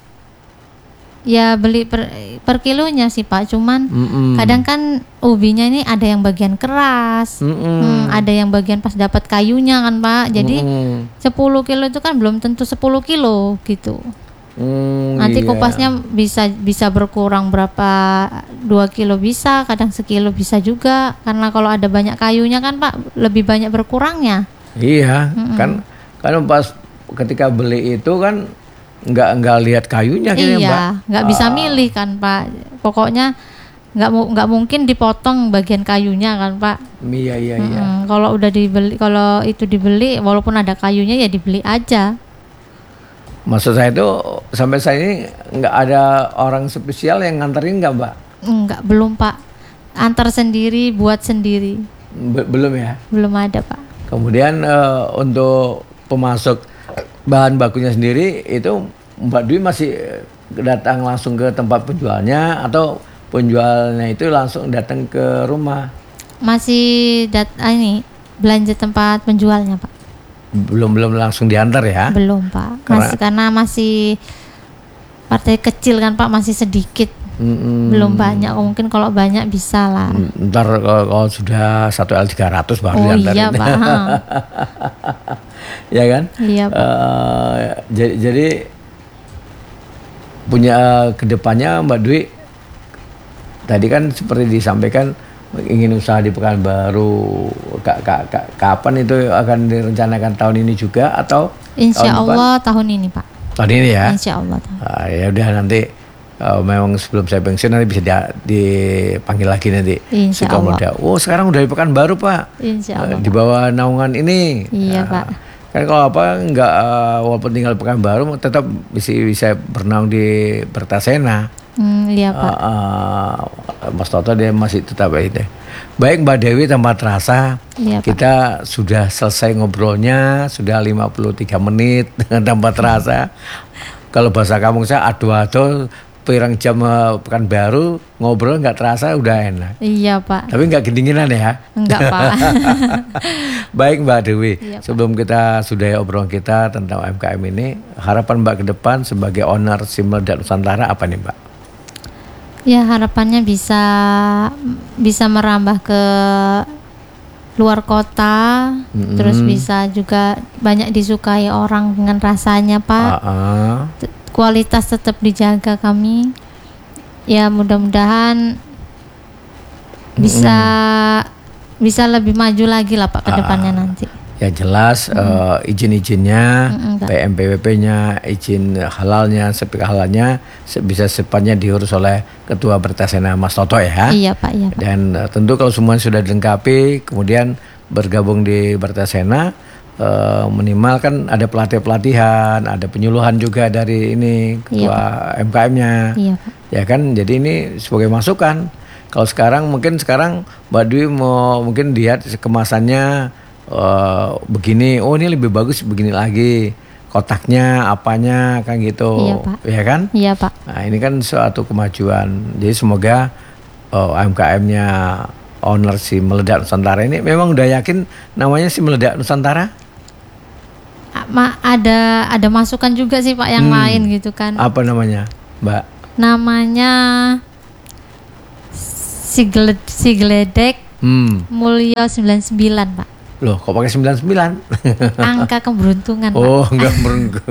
Ya beli per, per kilonya sih Pak. Cuman Mm-mm. kadang kan ubinya ini ada yang bagian keras, Mm-mm. hmm, ada yang bagian pas dapat kayunya kan Pak. Jadi Mm-mm. sepuluh kilo itu kan belum tentu sepuluh kilo gitu. Hmm, Nanti iya. kupasnya bisa bisa berkurang berapa, dua kilo bisa, kadang sekilo bisa juga. Karena kalau ada banyak kayunya kan Pak, lebih banyak berkurangnya. Iya, Mm-mm. kan kan pas ketika beli itu kan nggak nggak lihat kayunya gitu ya, Mbak. Iya, nggak bisa Ah, milih kan Pak. Pokoknya nggak mu- nggak mungkin dipotong bagian kayunya kan Pak. Iya iya iya. Mm-mm. Kalau udah dibeli, kalau itu dibeli, walaupun ada kayunya ya dibeli aja. Maksud saya itu sampai saat ini nggak ada orang spesial yang nganterin nggak Mbak? Enggak, belum Pak. Antar sendiri, buat sendiri, Be- belum ya. belum ada Pak. Kemudian eh, untuk pemasok bahan bakunya sendiri itu Mbak Dwi masih datang langsung ke tempat penjualnya atau penjualnya itu langsung datang ke rumah? Masih dat ah, ini belanja tempat penjualnya Pak. Belum belum langsung diantar ya? Belum Pak. Karena- Masih karena masih partai kecil kan Pak, masih sedikit. Mm-mm. Belum banyak. Mungkin kalau banyak bisa lah. Ntar kalau, kalau sudah satu L tiga ratus baru Oh diantarin. iya Pak. Ha. Ya kan? Iya Pak. Eh, jadi, jadi punya kedepannya Mbak Dwi tadi kan seperti disampaikan ingin usaha di Pekanbaru, Kak, kak, kak, kapan itu akan direncanakan tahun ini juga atau Insya tahun Allah depan? Tahun ini Pak. Tahun ini ya. Insya Allah. Ah, ya udah nanti uh, memang sebelum saya pensiun nanti bisa dia, dipanggil lagi nanti. Insya Suka Allah. Muda. Oh sekarang udah di Pekanbaru Pak. Insya Allah. Uh, di bawah naungan ini. Iya uh, Pak. Kan kalau apa nggak uh, walaupun tinggal di Pekanbaru tetap bisa bisa bernaung di Bertasena. Hmm, iya Pak. Uh, uh, Mas Toto dia masih tetap itu. Baik Mbak Dewi tanpa terasa Iya, Pak. kita sudah selesai ngobrolnya sudah lima puluh tiga menit dengan tanpa terasa. Kalau bahasa kampung saya ado-ado pirang jam uh, Pekanbaru ngobrol nggak terasa udah enak. Iya Pak. Tapi nggak kedinginan ya? Enggak Pak. Baik Mbak Dewi, Iya, Pak. sebelum kita sudahi obrolan kita tentang U M K M ini, harapan Mbak ke depan sebagai owner SIM Meledak Nusantara apa nih Mbak? Ya harapannya bisa bisa merambah ke luar kota, Mm-mm. terus bisa juga banyak disukai orang dengan rasanya Pak. Uh-uh. T- Kualitas tetap dijaga kami. Ya mudah-mudahan bisa bisa lebih maju lagi lah Pak ke depannya Ah. nanti. Ya jelas uh, izin-izinnya, Mm-mm, Pak. P M P W P-nya, izin halalnya, sertifikat halalnya se- bisa secepatnya diurus oleh Ketua Bertasena Mas Toto ya. Iya Pak, iya Pak. Dan uh, tentu kalau semuanya sudah dilengkapi, kemudian bergabung di Bertasena, uh, minimal kan ada pelatihan-pelatihan, ada penyuluhan juga dari ini Ketua M K M-nya. Iya Pak. Ya kan, jadi ini sebagai masukan. Kalau sekarang mungkin sekarang Mbak Dwi mau mungkin lihat kemasannya uh, begini, oh ini lebih bagus begini lagi, kotaknya apanya kan gitu, Iya, Pak. ya kan? Iya Pak. Nah ini kan suatu kemajuan. Jadi semoga uh, U M K M-nya owner SIM Meledak Nusantara ini memang udah yakin namanya SIM Meledak Nusantara? A- Ma, ada ada masukan juga sih Pak yang Hmm. lain gitu kan. Apa namanya, Mbak? Namanya Sigled, Sigledek Hmm. Mulya sembilan puluh sembilan Pak. Loh, kok pakai sembilan puluh sembilan? Angka keberuntungan Pak. Oh, enggak beruntung.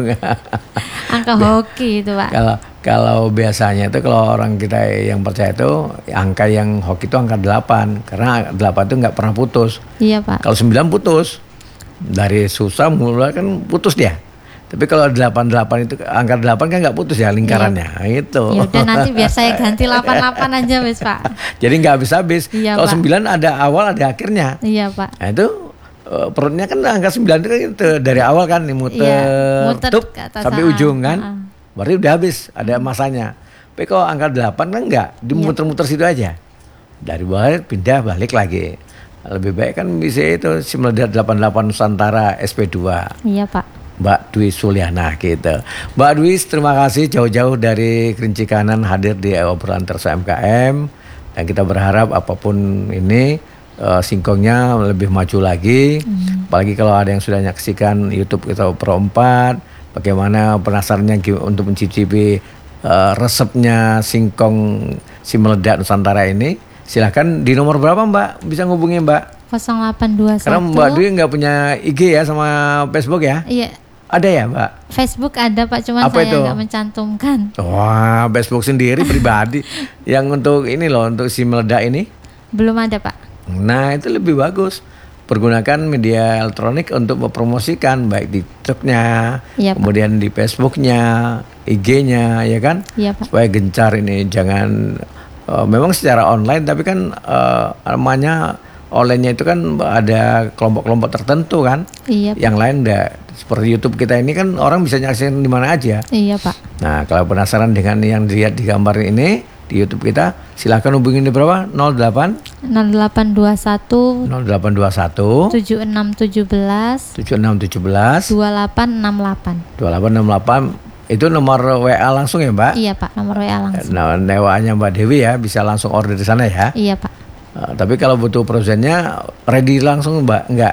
Angka hoki itu Pak. Kalau kalau biasanya itu kalau orang kita yang percaya itu angka yang hoki itu angka delapan karena delapan itu nggak pernah putus. Iya Pak. Kalau sembilan putus. Dari susah mulai kan putus dia. Tapi kalau delapan delapan itu angka delapan kan nggak putus ya lingkarannya. Iya. Itu. Ya udah nanti biar saya ganti delapan delapan aja wes Pak. Jadi nggak habis-habis. Iya, Kalau Pak. sembilan ada awal ada akhirnya. Iya Pak. Nah itu uh, perutnya kan angka sembilan itu kan itu dari awal kan nih muter, Iya, muter tup, ke atas, sampai ah, ujung kan. ah. Berarti udah habis ada masanya. Tapi kalau angka delapan kan enggak, dimuter-muter situ aja. Dari bawah pindah balik lagi. Lebih baik kan bisa itu SIM Meledak delapan puluh delapan Nusantara S P dua. Iya Pak. Mbak Dwi Suliana gitu. Mbak Dwi terima kasih jauh-jauh dari Kerinci Kanan hadir di obrolan Terus M K M dan kita berharap apapun ini uh, singkongnya lebih maju lagi. Hmm. Apalagi kalau ada yang sudah menyaksikan YouTube kita Pro empat, bagaimana penasarannya gi- untuk mencicipi uh, resepnya singkong SIM Meledak Nusantara ini. Silahkan di nomor berapa Mbak bisa ngubungi Mbak? nol delapan dua satu. Karena Mbak Dwi nggak punya I G ya sama Facebook ya? Iya. Ada ya Mbak? Facebook ada Pak, cuman Apa saya itu? nggak mencantumkan. Wah, Facebook sendiri pribadi yang untuk ini loh, untuk SIM Meledak ini. Belum ada Pak. Nah, itu lebih bagus. Pergunakan media elektronik untuk mempromosikan baik di TikTok-nya, Iya, Pak. kemudian di Facebook-nya, I G-nya, ya kan? Iya Pak. Supaya gencar ini, jangan uh, memang secara online, tapi kan uh, namanya online-nya itu kan ada kelompok-kelompok tertentu kan. Iya Pak. Yang lain enggak. Seperti YouTube kita ini kan orang bisa nyaksikan di mana aja. Iya Pak. Nah, kalau penasaran dengan yang dilihat di gambar ini di YouTube kita, silakan hubungin di berapa? nol delapan nol delapan dua satu nol delapan dua satu tujuh enam tujuh belas tujuh enam tujuh belas dua delapan enam delapan. dua delapan enam delapan. Itu nomor W A langsung ya, Mbak? Iya Pak, nomor W A langsung. Nah, W A-nya Mbak Dewi ya, bisa langsung order di sana ya. Iya Pak. Uh, tapi kalau butuh prosennya ready langsung Mbak? Enggak.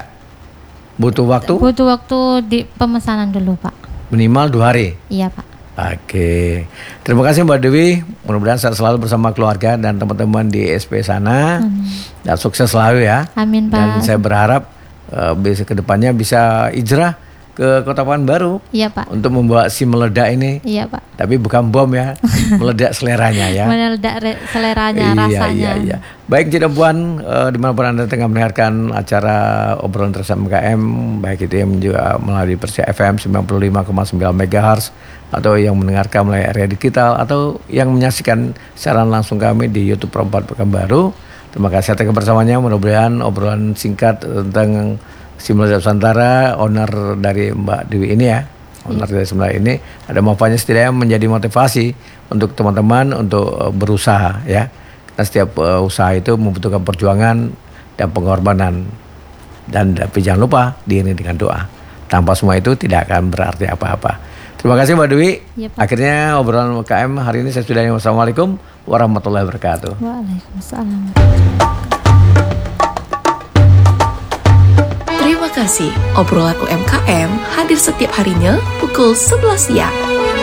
Butuh waktu? Butuh waktu di pemesanan dulu Pak. Minimal dua hari. Iya Pak. Oke, terima kasih Mbak Dewi. Mudah-mudahan sehat selalu bersama keluarga dan teman-teman di S P sana. Amin. Dan sukses selalu ya. Amin Pak. Dan saya berharap uh, bisa kedepannya bisa hijrah ke Kota Pekanbaru. Iya Pak. Untuk membawa si meledak ini. Iya Pak. Tapi bukan bom ya, meledak seleranya ya. Meledak re- seleranya, iya, rasanya. Iya, iya. Baik Cik Puan, uh, dimanapun Anda tengah mendengarkan acara obrolan bersama M K M, baik itu yang juga melalui Persia F M sembilan puluh lima koma sembilan megahertz atau yang mendengarkan melalui area digital atau yang menyaksikan siaran langsung kami di YouTube Pro empat Pekanbaru. Terima kasih atas kebersamaannya. Mudah-mudahan obrolan singkat tentang Simulator Nusantara, owner dari Mbak Dewi ini ya, owner dari Simulator ini ada manfaatnya, setidaknya menjadi motivasi untuk teman-teman untuk uh, berusaha ya. Karena setiap uh, usaha itu membutuhkan perjuangan dan pengorbanan, dan tapi jangan lupa diiringi dengan doa. Tanpa semua itu tidak akan berarti apa-apa. Terima kasih Mbak Dewi. Ya, Pak. Akhirnya obrolan M K M hari ini saya sudahi. Wassalamualaikum warahmatullahi wabarakatuh. Waalaikumsalam. Terima kasih. Obrolan U M K M hadir setiap harinya pukul sebelas siang.